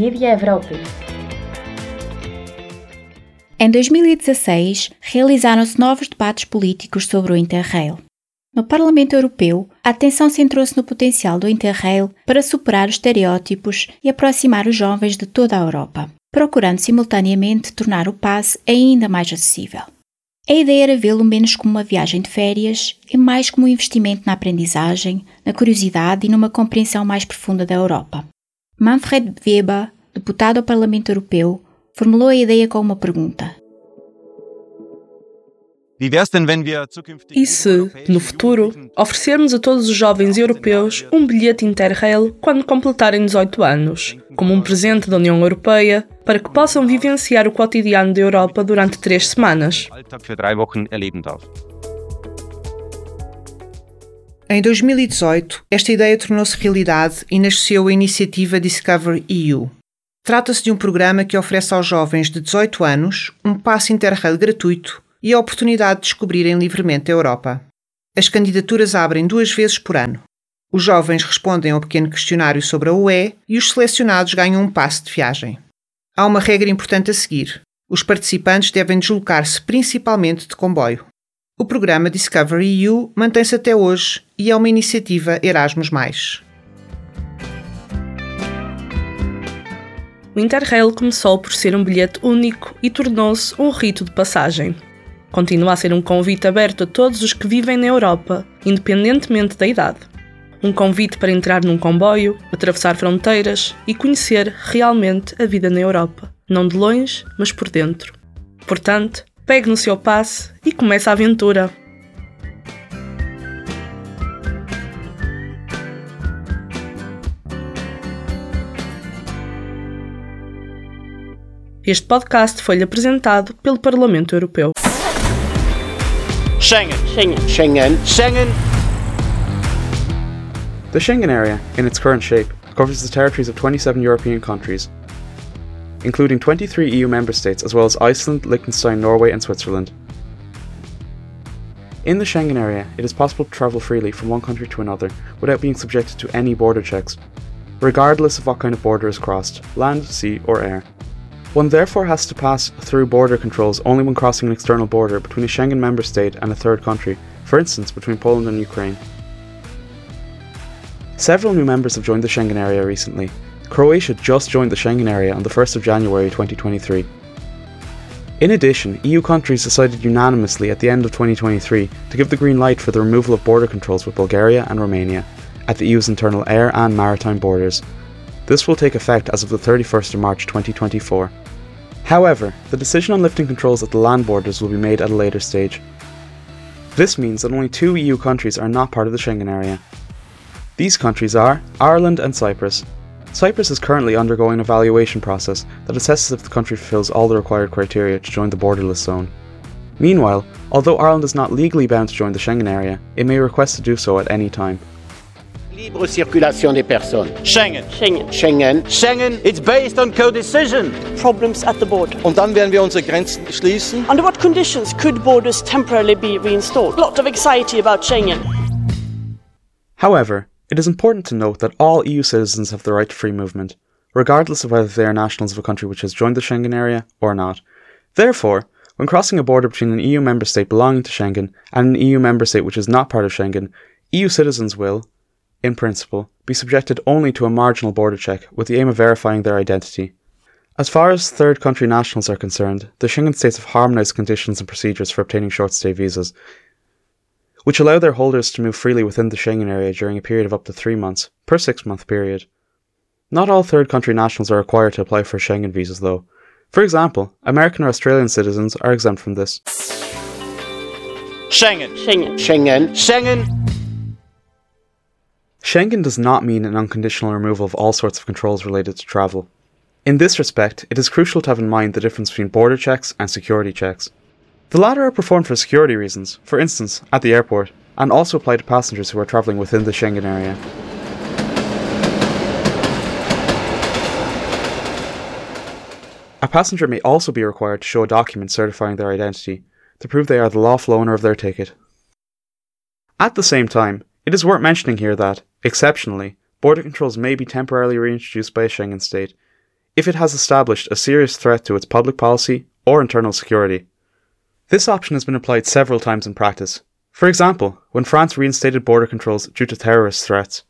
Em dois mil e dezasseis, realizaram-se novos debates políticos sobre o Interrail. No Parlamento Europeu, a atenção centrou-se no potencial do Interrail para superar os estereótipos e aproximar os jovens de toda a Europa, procurando simultaneamente tornar o passe ainda mais acessível. A ideia era vê-lo menos como uma viagem de férias e mais como um investimento na aprendizagem, na curiosidade e numa compreensão mais profunda da Europa. Manfred Weber, deputado ao Parlamento Europeu, formulou a ideia com uma pergunta. E se, no futuro, oferecermos a todos os jovens europeus um bilhete Interrail quando completarem dezoito anos, como um presente da União Europeia, para que possam vivenciar o cotidiano da Europa durante três semanas? Em dois mil e dezoito, esta ideia tornou-se realidade e nasceu a iniciativa Discover E U. Trata-se de um programa que oferece aos jovens de dezoito anos um passe Interrail gratuito e a oportunidade de descobrirem livremente a Europa. As candidaturas abrem duas vezes por ano. Os jovens respondem ao pequeno questionário sobre a U E e os selecionados ganham um passe de viagem. Há uma regra importante a seguir. Os participantes devem deslocar-se principalmente de comboio. O programa Discover E U mantém-se até hoje e é uma iniciativa Erasmus mais. O Interrail começou por ser um bilhete único e tornou-se um rito de passagem. Continua a ser um convite aberto a todos os que vivem na Europa, independentemente da idade. Um convite para entrar num comboio, atravessar fronteiras e conhecer realmente a vida na Europa. Não de longe, mas por dentro. Portanto, pegue no seu passe e comece a aventura. Este podcast foi-lhe apresentado pelo Parlamento Europeu. Schengen. Schengen. Schengen. Schengen. The Schengen area, in its current shape, covers the territories of twenty-seven European countries, including twenty-three E U member states as well as Iceland, Liechtenstein, Norway and Switzerland. In the Schengen area, it is possible to travel freely from one country to another without being subjected to any border checks, regardless of what kind of border is crossed, land, sea or air. One therefore has to pass through border controls only when crossing an external border between a Schengen member state and a third country, for instance between Poland and Ukraine. Several new members have joined the Schengen area recently. Croatia just joined the Schengen area on the first of January twenty twenty-three. In addition, E U countries decided unanimously at the end of twenty twenty-three to give the green light for the removal of border controls with Bulgaria and Romania at the E U's internal air and maritime borders. This will take effect as of the thirty-first of March twenty twenty-four. However, the decision on lifting controls at the land borders will be made at a later stage. This means that only two E U countries are not part of the Schengen area. These countries are Ireland and Cyprus. Cyprus is currently undergoing an evaluation process that assesses if the country fulfills all the required criteria to join the borderless zone. Meanwhile, although Ireland is not legally bound to join the Schengen area, it may request to do so at any time. Libre circulation des personnes. Schengen. Schengen. Schengen. Schengen. It's based on co-decision. Problems at the border. Und dann werden wir unsere Grenzen schließen. Under what conditions could borders temporarily be reinstalled? Lot of anxiety about Schengen. However, it is important to note that all E U citizens have the right to free movement, regardless of whether they are nationals of a country which has joined the Schengen area or not. Therefore, when crossing a border between an E U member state belonging to Schengen and an E U member state which is not part of Schengen, E U citizens will, in principle, be subjected only to a marginal border check with the aim of verifying their identity. As far as third country nationals are concerned, the Schengen states have harmonised conditions and procedures for obtaining short-stay visas, which allow their holders to move freely within the Schengen area during a period of up to three months, per six-month period. Not all third country nationals are required to apply for Schengen visas though. For example, American or Australian citizens are exempt from this. Schengen. Schengen. Schengen. Schengen. Schengen does not mean an unconditional removal of all sorts of controls related to travel. In this respect, it is crucial to have in mind the difference between border checks and security checks. The latter are performed for security reasons, for instance, at the airport, and also apply to passengers who are travelling within the Schengen area. A passenger may also be required to show a document certifying their identity, to prove they are the lawful owner of their ticket. At the same time, it is worth mentioning here that, exceptionally, border controls may be temporarily reintroduced by a Schengen state if it has established a serious threat to its public policy or internal security. This option has been applied several times in practice. For example, when France reinstated border controls due to terrorist threats.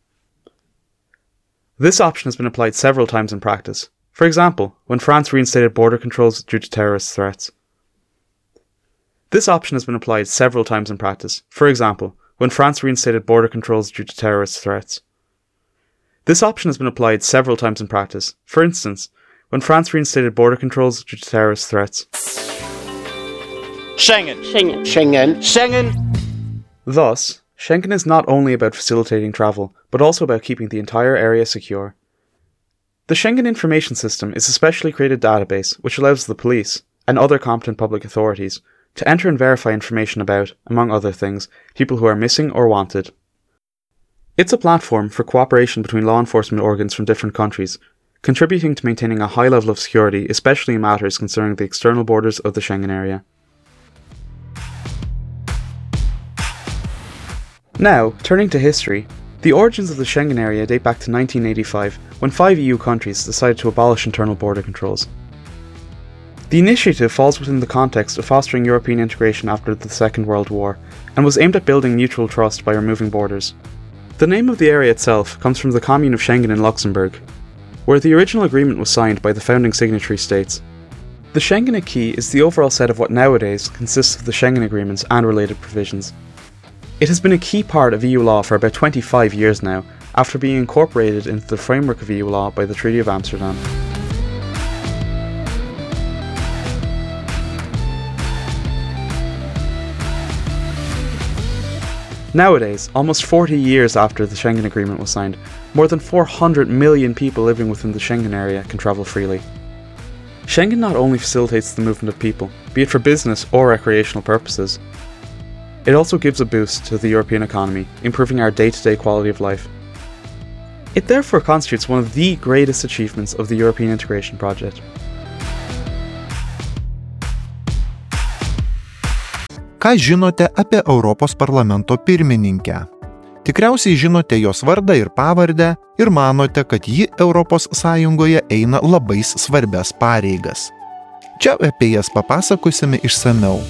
This option has been applied several times in practice. For example, when France reinstated border controls due to terrorist threats. This option has been applied several times in practice. For example, when France reinstated border controls due to terrorist threats. This option has been applied several times in practice. For instance, when France reinstated border controls due to terrorist threats. Schengen. Schengen. Schengen. Schengen. Thus, Schengen is not only about facilitating travel, but also about keeping the entire area secure. The Schengen Information System is a specially created database which allows the police, and other competent public authorities, to enter and verify information about, among other things, people who are missing or wanted. It's a platform for cooperation between law enforcement organs from different countries, contributing to maintaining a high level of security, especially in matters concerning the external borders of the Schengen area. Now, turning to history, the origins of the Schengen area date back to nineteen eighty-five, when five E U countries decided to abolish internal border controls. The initiative falls within the context of fostering European integration after the Second World War, and was aimed at building mutual trust by removing borders. The name of the area itself comes from the Commune of Schengen in Luxembourg, where the original agreement was signed by the founding signatory states. The Schengen Acquis is the overall set of what nowadays consists of the Schengen agreements and related provisions. It has been a key part of E U law for about twenty-five years now, after being incorporated into the framework of E U law by the Treaty of Amsterdam. Nowadays, almost forty years after the Schengen Agreement was signed, more than four hundred million people living within the Schengen area can travel freely. Schengen not only facilitates the movement of people, be it for business or recreational purposes, it also gives a boost to the European economy, improving our day-to-day quality of life. It therefore constitutes one of the greatest achievements of the European integration project. Ką žinote apie Europos parlamento pirmininkę? Tikriausiai žinote jos vardą ir pavardę ir manote, kad ji Europos Sąjungoje eina labai svarbias pareigas. Čia apie jas papasakosime išsamiau.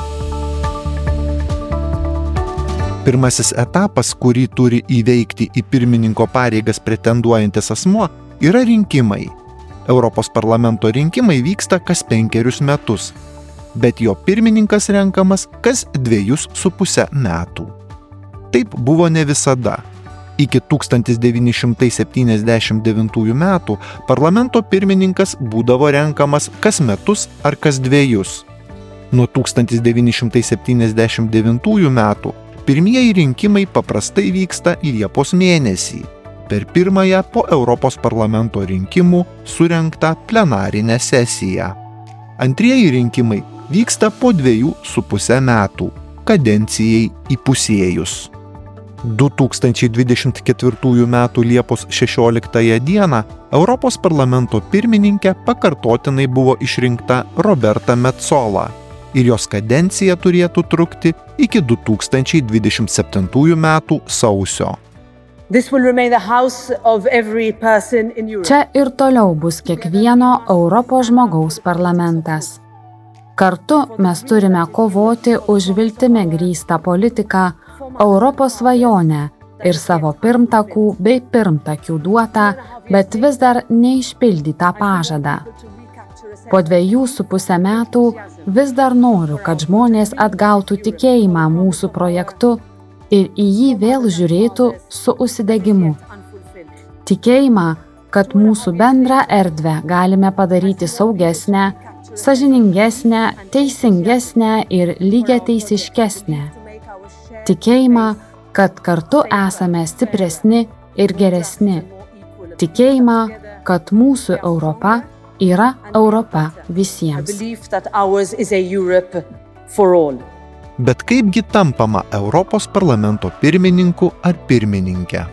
Pirmasis etapas, kurį turi įveikti į pirmininko pareigas pretenduojantis asmuo, yra rinkimai. Europos parlamento rinkimai vyksta kas penkerius metus, bet jo pirmininkas renkamas kas dviejus su puse metų. Taip buvo ne visada. Iki tūkstantis devyni šimtai septyniasdešimt devintųjų metų parlamento pirmininkas būdavo renkamas kas metus ar kas dviejus. Nuo tūkstantis devyni šimtai septyniasdešimt devintųjų metų pirmieji rinkimai paprastai vyksta Liepos mėnesį, per pirmąją po Europos parlamento rinkimų surengtą plenarinę sesiją. Antrieji rinkimai vyksta po dviejų su puse metų, kadencijai įpusėjus. du tūkstančiai dvidešimt ketvirtųjų metų Liepos šešioliktąją dieną Europos parlamento pirmininkė pakartotinai buvo išrinkta Roberta Metsola ir jos kadencija turėtų trukti iki du tūkstančiai dvidešimt septintųjų metų sausio. Čia ir toliau bus kiekvieno Europos žmogaus parlamentas. Kartu mes turime kovoti už viltimi grįstą politiką, Europos svajonę ir savo pirmtakų bei pirmtakių duotą, bet vis dar neišpildytą pažadą. Po dviejų su pusę metų vis dar noriu, kad žmonės atgautų tikėjimą mūsų projektu ir į jį vėl žiūrėtų su užsidegimu. Tikėjimą, kad mūsų bendrą erdvę galime padaryti saugesnę, sąžiningesnę, teisingesnę ir lygiateisiškesnę. Tikėjimą, kad kartu esame stipresni ir geresni. Tikėjimą, kad mūsų Europa yra Europa visiems. Bet kaipgi tampama Europos parlamento pirmininku ar pirmininke?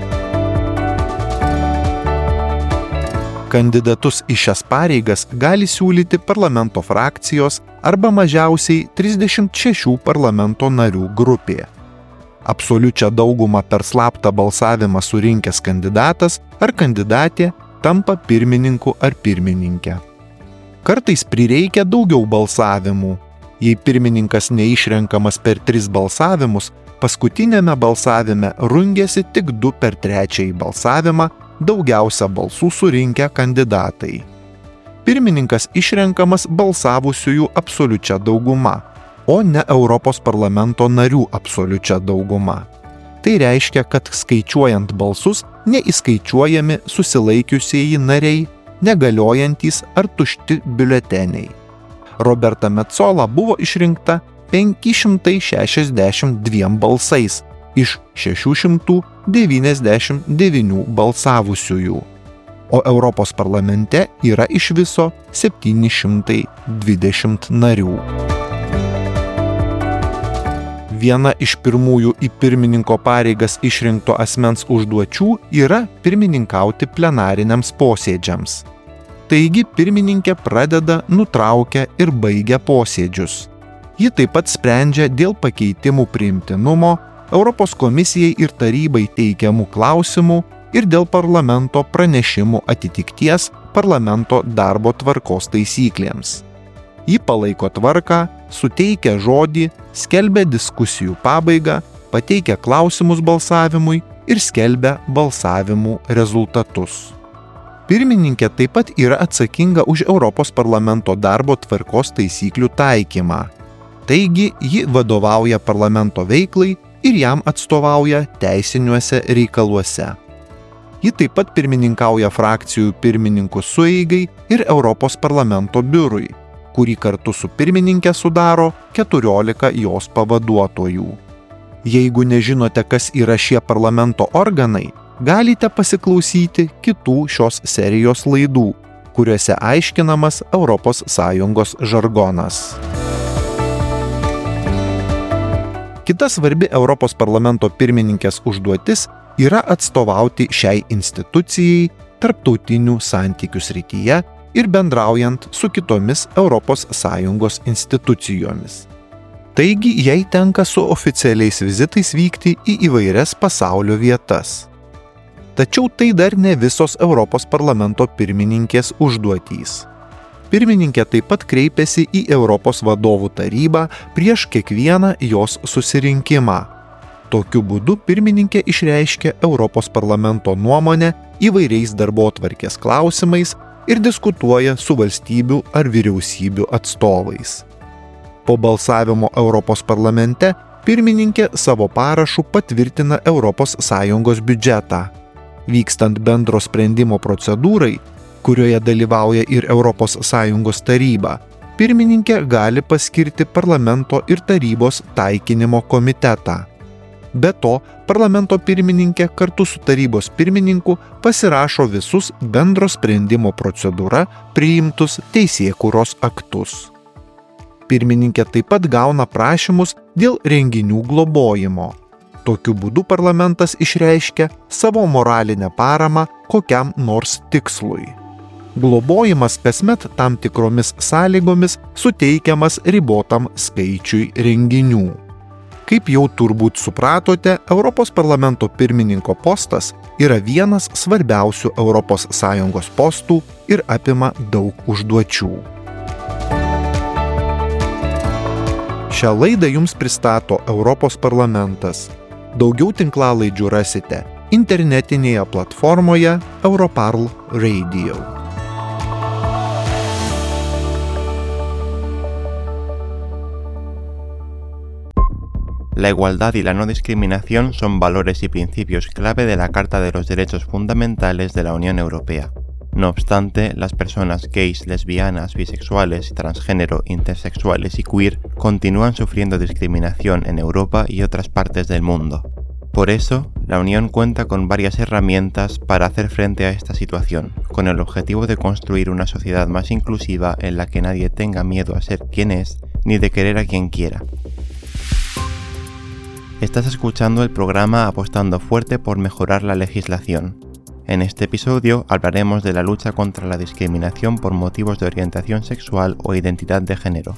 Kandidatus į šias pareigas gali siūlyti parlamento frakcijos arba mažiausiai trisdešimt šešių parlamento narių grupė. Absoliučią daugumą per slaptą balsavimą surinkęs kandidatas ar kandidatė tampa pirmininku ar pirmininke. Kartais prireikia daugiau balsavimų. Jei pirmininkas neišrenkamas per tris balsavimus, paskutinėme balsavime rungiasi tik du per trečiąjį balsavimą daugiausia balsų surinkę kandidatai. Pirmininkas išrenkamas balsavusiųjų absoliučia dauguma, o ne Europos parlamento narių absoliučia dauguma. Tai reiškia, kad skaičiuojant balsus neįskaičiuojami susilaikiusieji nariai, negaliojantys ar tušti biuleteniai. Roberta Metsola buvo išrinkta penki šimtai šešiasdešimt dviem balsais iš šešių šimtų devyniasdešimt devynių balsavusiųjų, o Europos parlamente yra iš viso septyni šimtai dvidešimt narių. Viena iš pirmųjų į pirmininko pareigas išrinkto asmens užduočių yra pirmininkauti plenariniams posėdžiams. Taigi pirmininkė pradeda, nutraukia ir baigia posėdžius. Ji taip pat sprendžia dėl pakeitimų priimtinumo, Europos komisijai ir tarybai teikiamų klausimų ir dėl parlamento pranešimų atitikties parlamento darbo tvarkos taisyklėms. Ji palaiko tvarką, suteikia žodį, skelbia diskusijų pabaigą, pateikia klausimus balsavimui ir skelbia balsavimų rezultatus. Pirmininkė taip pat yra atsakinga už Europos parlamento darbo tvarkos taisyklių taikymą. Taigi, ji vadovauja parlamento veiklai ir jam atstovauja teisiniuose reikaluose. Ji taip pat pirmininkauja frakcijų pirmininkų sueigai ir Europos parlamento biurui, kurį kartu su pirmininkė sudaro keturiolika jos pavaduotojų. Jeigu nežinote, kas yra šie parlamento organai, galite pasiklausyti kitų šios serijos laidų, kuriuose aiškinamas Europos Sąjungos žargonas. Kita svarbi Europos parlamento pirmininkės užduotis yra atstovauti šiai institucijai tarptautinių santykių srityje ir bendraujant su kitomis Europos Sąjungos institucijomis. Taigi, jai tenka su oficialiais vizitais vykti į įvairias pasaulio vietas. Tačiau tai dar ne visos Europos parlamento pirmininkės užduotys. Pirmininkė taip pat kreipėsi į Europos vadovų tarybą prieš kiekvieną jos susirinkimą. Tokiu būdu pirmininkė išreiškė Europos parlamento nuomonę įvairiais darbotvarkės klausimais ir diskutuoja su valstybių ar vyriausybių atstovais. Po balsavimo Europos parlamente pirmininkė savo parašu patvirtina Europos Sąjungos biudžetą. Vykstant bendro sprendimo procedūrai, kurioje dalyvauja ir Europos Sąjungos taryba, pirmininkė gali paskirti parlamento ir tarybos taikinimo komitetą. Be to, parlamento pirmininkė kartu su tarybos pirmininku pasirašo visus bendro sprendimo procedūra priimtus teisėkūros aktus. Pirmininkė taip pat gauna prašymus dėl renginių globojimo. Tokiu būdu parlamentas išreiškia savo moralinę paramą kokiam nors tikslui. Globojimas kasmet tam tikromis sąlygomis suteikiamas ribotam skaičiui renginių. Kaip jau turbūt supratote, Europos parlamento pirmininko postas yra vienas svarbiausių Europos Sąjungos postų ir apima daug užduočių. Šią laidą jums pristato Europos parlamentas. Daugiau tinklalaidžių rasite internetinėje platformoje Europarl Radio. La igualdad y la no discriminación son valores y principios clave de la Carta de los Derechos Fundamentales de la Unión Europea. No obstante, las personas gays, lesbianas, bisexuales, transgénero, intersexuales y queer continúan sufriendo discriminación en Europa y otras partes del mundo. Por eso, la Unión cuenta con varias herramientas para hacer frente a esta situación, con el objetivo de construir una sociedad más inclusiva en la que nadie tenga miedo a ser quien es, ni de querer a quien quiera. Estás escuchando el programa Apostando Fuerte por Mejorar la Legislación. En este episodio hablaremos de la lucha contra la discriminación por motivos de orientación sexual o identidad de género.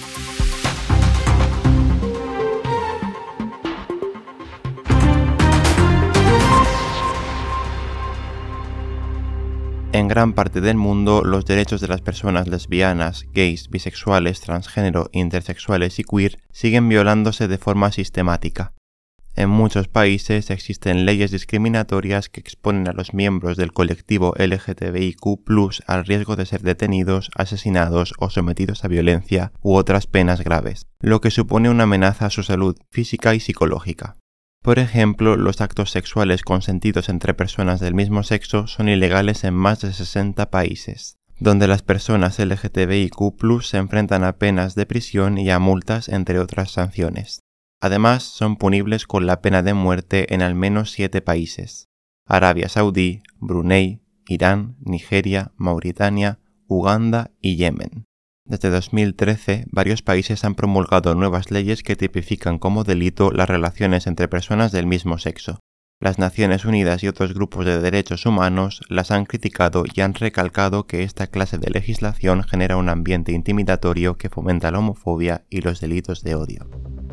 En gran parte del mundo, los derechos de las personas lesbianas, gays, bisexuales, transgénero, intersexuales y queer siguen violándose de forma sistemática. En muchos países existen leyes discriminatorias que exponen a los miembros del colectivo L G T B I Q plus, al riesgo de ser detenidos, asesinados o sometidos a violencia u otras penas graves, lo que supone una amenaza a su salud física y psicológica. Por ejemplo, los actos sexuales consentidos entre personas del mismo sexo son ilegales en más de sesenta países. donde las personas L G T B I Q plus, se enfrentan a penas de prisión y a multas, entre otras sanciones. Además, son punibles con la pena de muerte en al menos siete países: Arabia Saudí, Brunei, Irán, Nigeria, Mauritania, Uganda y Yemen. Desde dos mil trece, varios países han promulgado nuevas leyes que tipifican como delito las relaciones entre personas del mismo sexo. Las Naciones Unidas y otros grupos de derechos humanos las han criticado y han recalcado que esta clase de legislación genera un ambiente intimidatorio que fomenta la homofobia y los delitos de odio.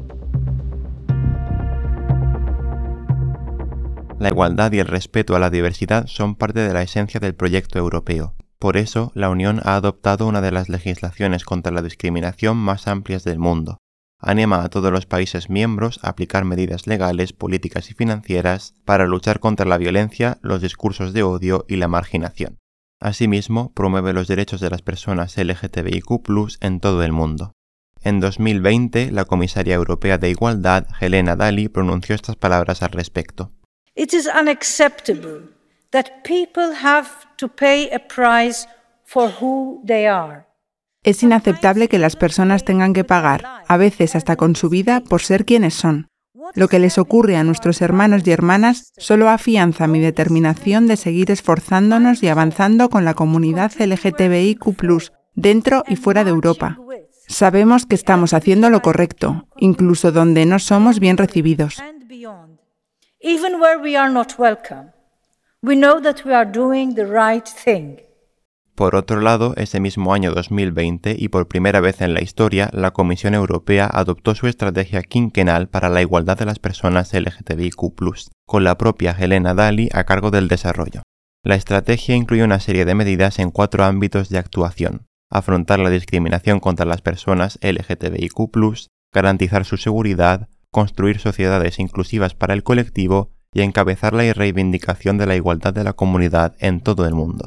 La igualdad y el respeto a la diversidad son parte de la esencia del proyecto europeo. Por eso, la Unión ha adoptado una de las legislaciones contra la discriminación más amplias del mundo. Anima a todos los países miembros a aplicar medidas legales, políticas y financieras para luchar contra la violencia, los discursos de odio y la marginación. Asimismo, promueve los derechos de las personas L G T B I Q plus, en todo el mundo. En dos mil veinte, la comisaria europea de Igualdad, Helena Dalli, pronunció estas palabras al respecto. It is unacceptable that people have to pay a price for who they are. Es inaceptable que las personas tengan que pagar, a veces hasta con su vida, por ser quienes son. Lo que les ocurre a nuestros hermanos y hermanas solo afianza mi determinación de seguir esforzándonos y avanzando con la comunidad L G T B I Q plus, dentro y fuera de Europa. Sabemos que estamos haciendo lo correcto, incluso donde no somos bien recibidos. Even where we are not welcome, we know that we are doing the right thing. Por otro lado, ese mismo año dos mil veinte, y por primera vez en la historia, la Comisión Europea adoptó su estrategia quinquenal para la igualdad de las personas L G T B I Q plus, con la propia Helena Dalli a cargo del desarrollo. La estrategia incluye una serie de medidas en cuatro ámbitos de actuación: afrontar la discriminación contra las personas L G T B I Q plus, garantizar su seguridad, construir sociedades inclusivas para el colectivo y encabezar la reivindicación de la igualdad de la comunidad en todo el mundo.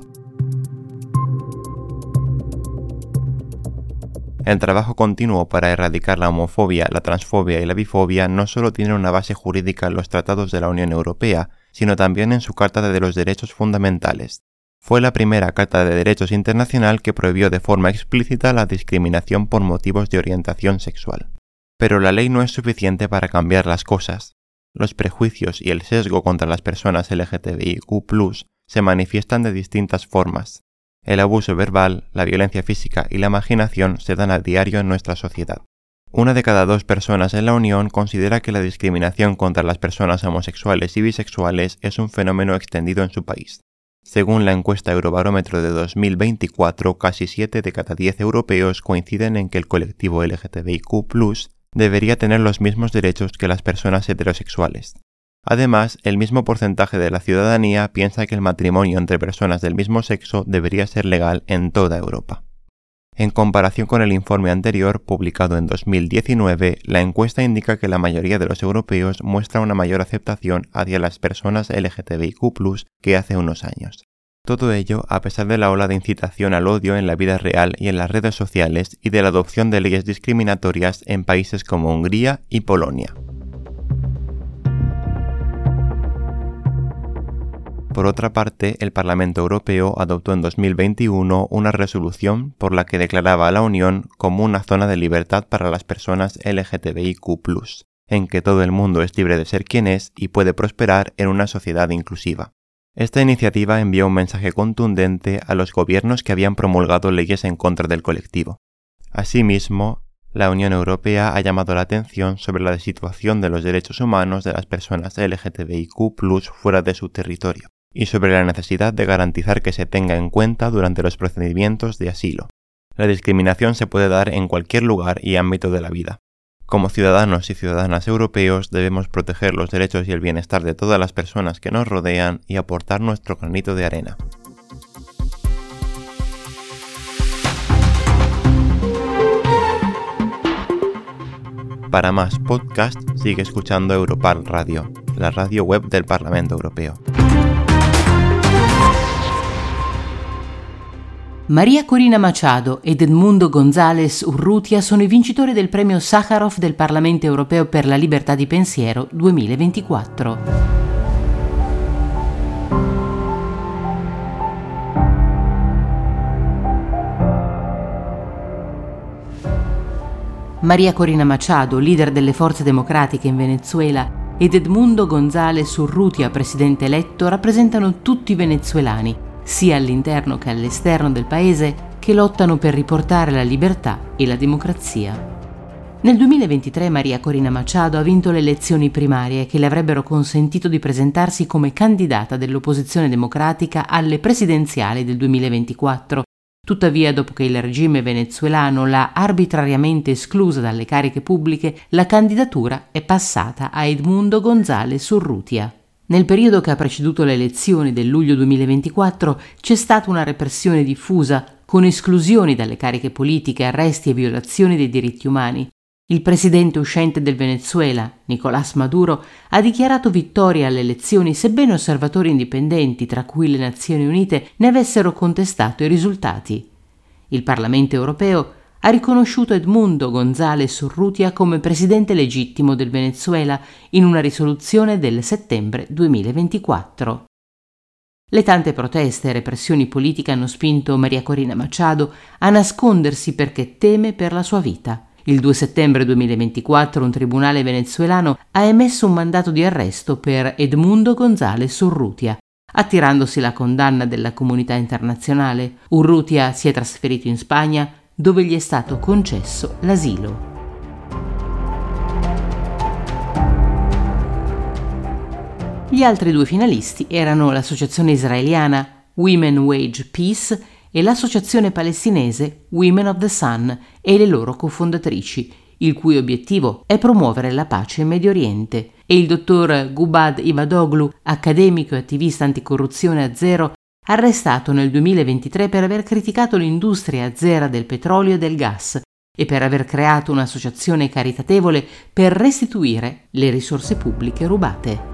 El trabajo continuo para erradicar la homofobia, la transfobia y la bifobia no solo tiene una base jurídica en los tratados de la Unión Europea, sino también en su Carta de los Derechos Fundamentales. Fue la primera Carta de Derechos Internacional que prohibió de forma explícita la discriminación por motivos de orientación sexual. Pero la ley no es suficiente para cambiar las cosas. Los prejuicios y el sesgo contra las personas L G T B I Q plus, se manifiestan de distintas formas. El abuso verbal, la violencia física y la marginación se dan a diario en nuestra sociedad. Una de cada dos personas en la Unión considera que la discriminación contra las personas homosexuales y bisexuales es un fenómeno extendido en su país. Según la encuesta Eurobarómetro de dos mil veinticuatro, casi siete de cada diez europeos coinciden en que el colectivo L G T B I Q plus, debería tener los mismos derechos que las personas heterosexuales. Además, el mismo porcentaje de la ciudadanía piensa que el matrimonio entre personas del mismo sexo debería ser legal en toda Europa. En comparación con el informe anterior, publicado en dos mil diecinueve, la encuesta indica que la mayoría de los europeos muestra una mayor aceptación hacia las personas L G T B I Q plus, que hace unos años. Todo ello a pesar de la ola de incitación al odio en la vida real y en las redes sociales y de la adopción de leyes discriminatorias en países como Hungría y Polonia. Por otra parte, el Parlamento Europeo adoptó en dos mil veintiuno una resolución por la que declaraba a la Unión como una zona de libertad para las personas L G T B I Q plus, en que todo el mundo es libre de ser quien es y puede prosperar en una sociedad inclusiva. Esta iniciativa envió un mensaje contundente a los gobiernos que habían promulgado leyes en contra del colectivo. Asimismo, la Unión Europea ha llamado la atención sobre la situación de los derechos humanos de las personas L G T B I Q plus fuera de su territorio, y sobre la necesidad de garantizar que se tenga en cuenta durante los procedimientos de asilo. La discriminación se puede dar en cualquier lugar y ámbito de la vida. Como ciudadanos y ciudadanas europeos debemos proteger los derechos y el bienestar de todas las personas que nos rodean y aportar nuestro granito de arena. Para más podcasts, sigue escuchando Europarl Radio, la radio web del Parlamento Europeo. Maria Corina Machado ed Edmundo González Urrutia sono i vincitori del premio Sakharov del Parlamento Europeo per la libertà di pensiero duemilaventiquattro. Maria Corina Machado, leader delle forze democratiche in Venezuela, ed Edmundo González Urrutia, presidente eletto, rappresentano tutti i venezuelani, sia all'interno che all'esterno del paese, che lottano per riportare la libertà e la democrazia. Nel duemilaventitré Maria Corina Machado ha vinto le elezioni primarie che le avrebbero consentito di presentarsi come candidata dell'opposizione democratica alle presidenziali del duemilaventiquattro. Tuttavia, dopo che il regime venezuelano l'ha arbitrariamente esclusa dalle cariche pubbliche, la candidatura è passata a Edmundo González Urrutia. Nel periodo che ha preceduto le elezioni del luglio duemilaventiquattro c'è stata una repressione diffusa, con esclusioni dalle cariche politiche, arresti e violazioni dei diritti umani. Il presidente uscente del Venezuela, Nicolás Maduro, ha dichiarato vittoria alle elezioni sebbene osservatori indipendenti, tra cui le Nazioni Unite, ne avessero contestato i risultati. Il Parlamento europeo ha riconosciuto Edmundo González Urrutia come presidente legittimo del Venezuela in una risoluzione del settembre duemilaventiquattro. Le tante proteste e repressioni politiche hanno spinto Maria Corina Machado a nascondersi perché teme per la sua vita. Il due settembre duemilaventiquattro un tribunale venezuelano ha emesso un mandato di arresto per Edmundo González Urrutia, attirandosi la condanna della comunità internazionale. Urrutia si è trasferito in Spagna, dove gli è stato concesso l'asilo. Gli altri due finalisti erano l'associazione israeliana Women Wage Peace e l'associazione palestinese Women of the Sun e le loro cofondatrici, il cui obiettivo è promuovere la pace in Medio Oriente, e il dottor Gubad Ivadoglu, accademico e attivista anticorruzione azero, arrestato nel duemilaventitré per aver criticato l'industria azera del petrolio e del gas e per aver creato un'associazione caritatevole per restituire le risorse pubbliche rubate.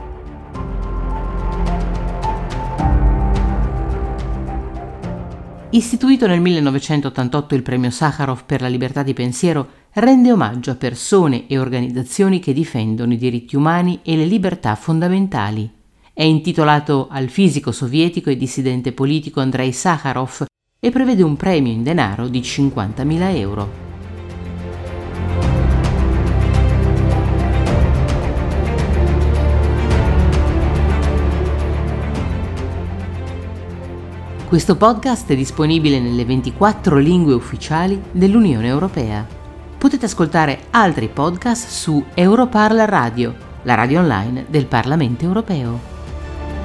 Istituito nel millenovecentottantotto il premio Sakharov per la libertà di pensiero, rende omaggio a persone e organizzazioni che difendono i diritti umani e le libertà fondamentali. È intitolato al fisico sovietico e dissidente politico Andrei Sakharov e prevede un premio in denaro di cinquantamila euro. Questo podcast è disponibile nelle ventiquattro lingue ufficiali dell'Unione Europea. Potete ascoltare altri podcast su Europarla Radio, la radio online del Parlamento Europeo.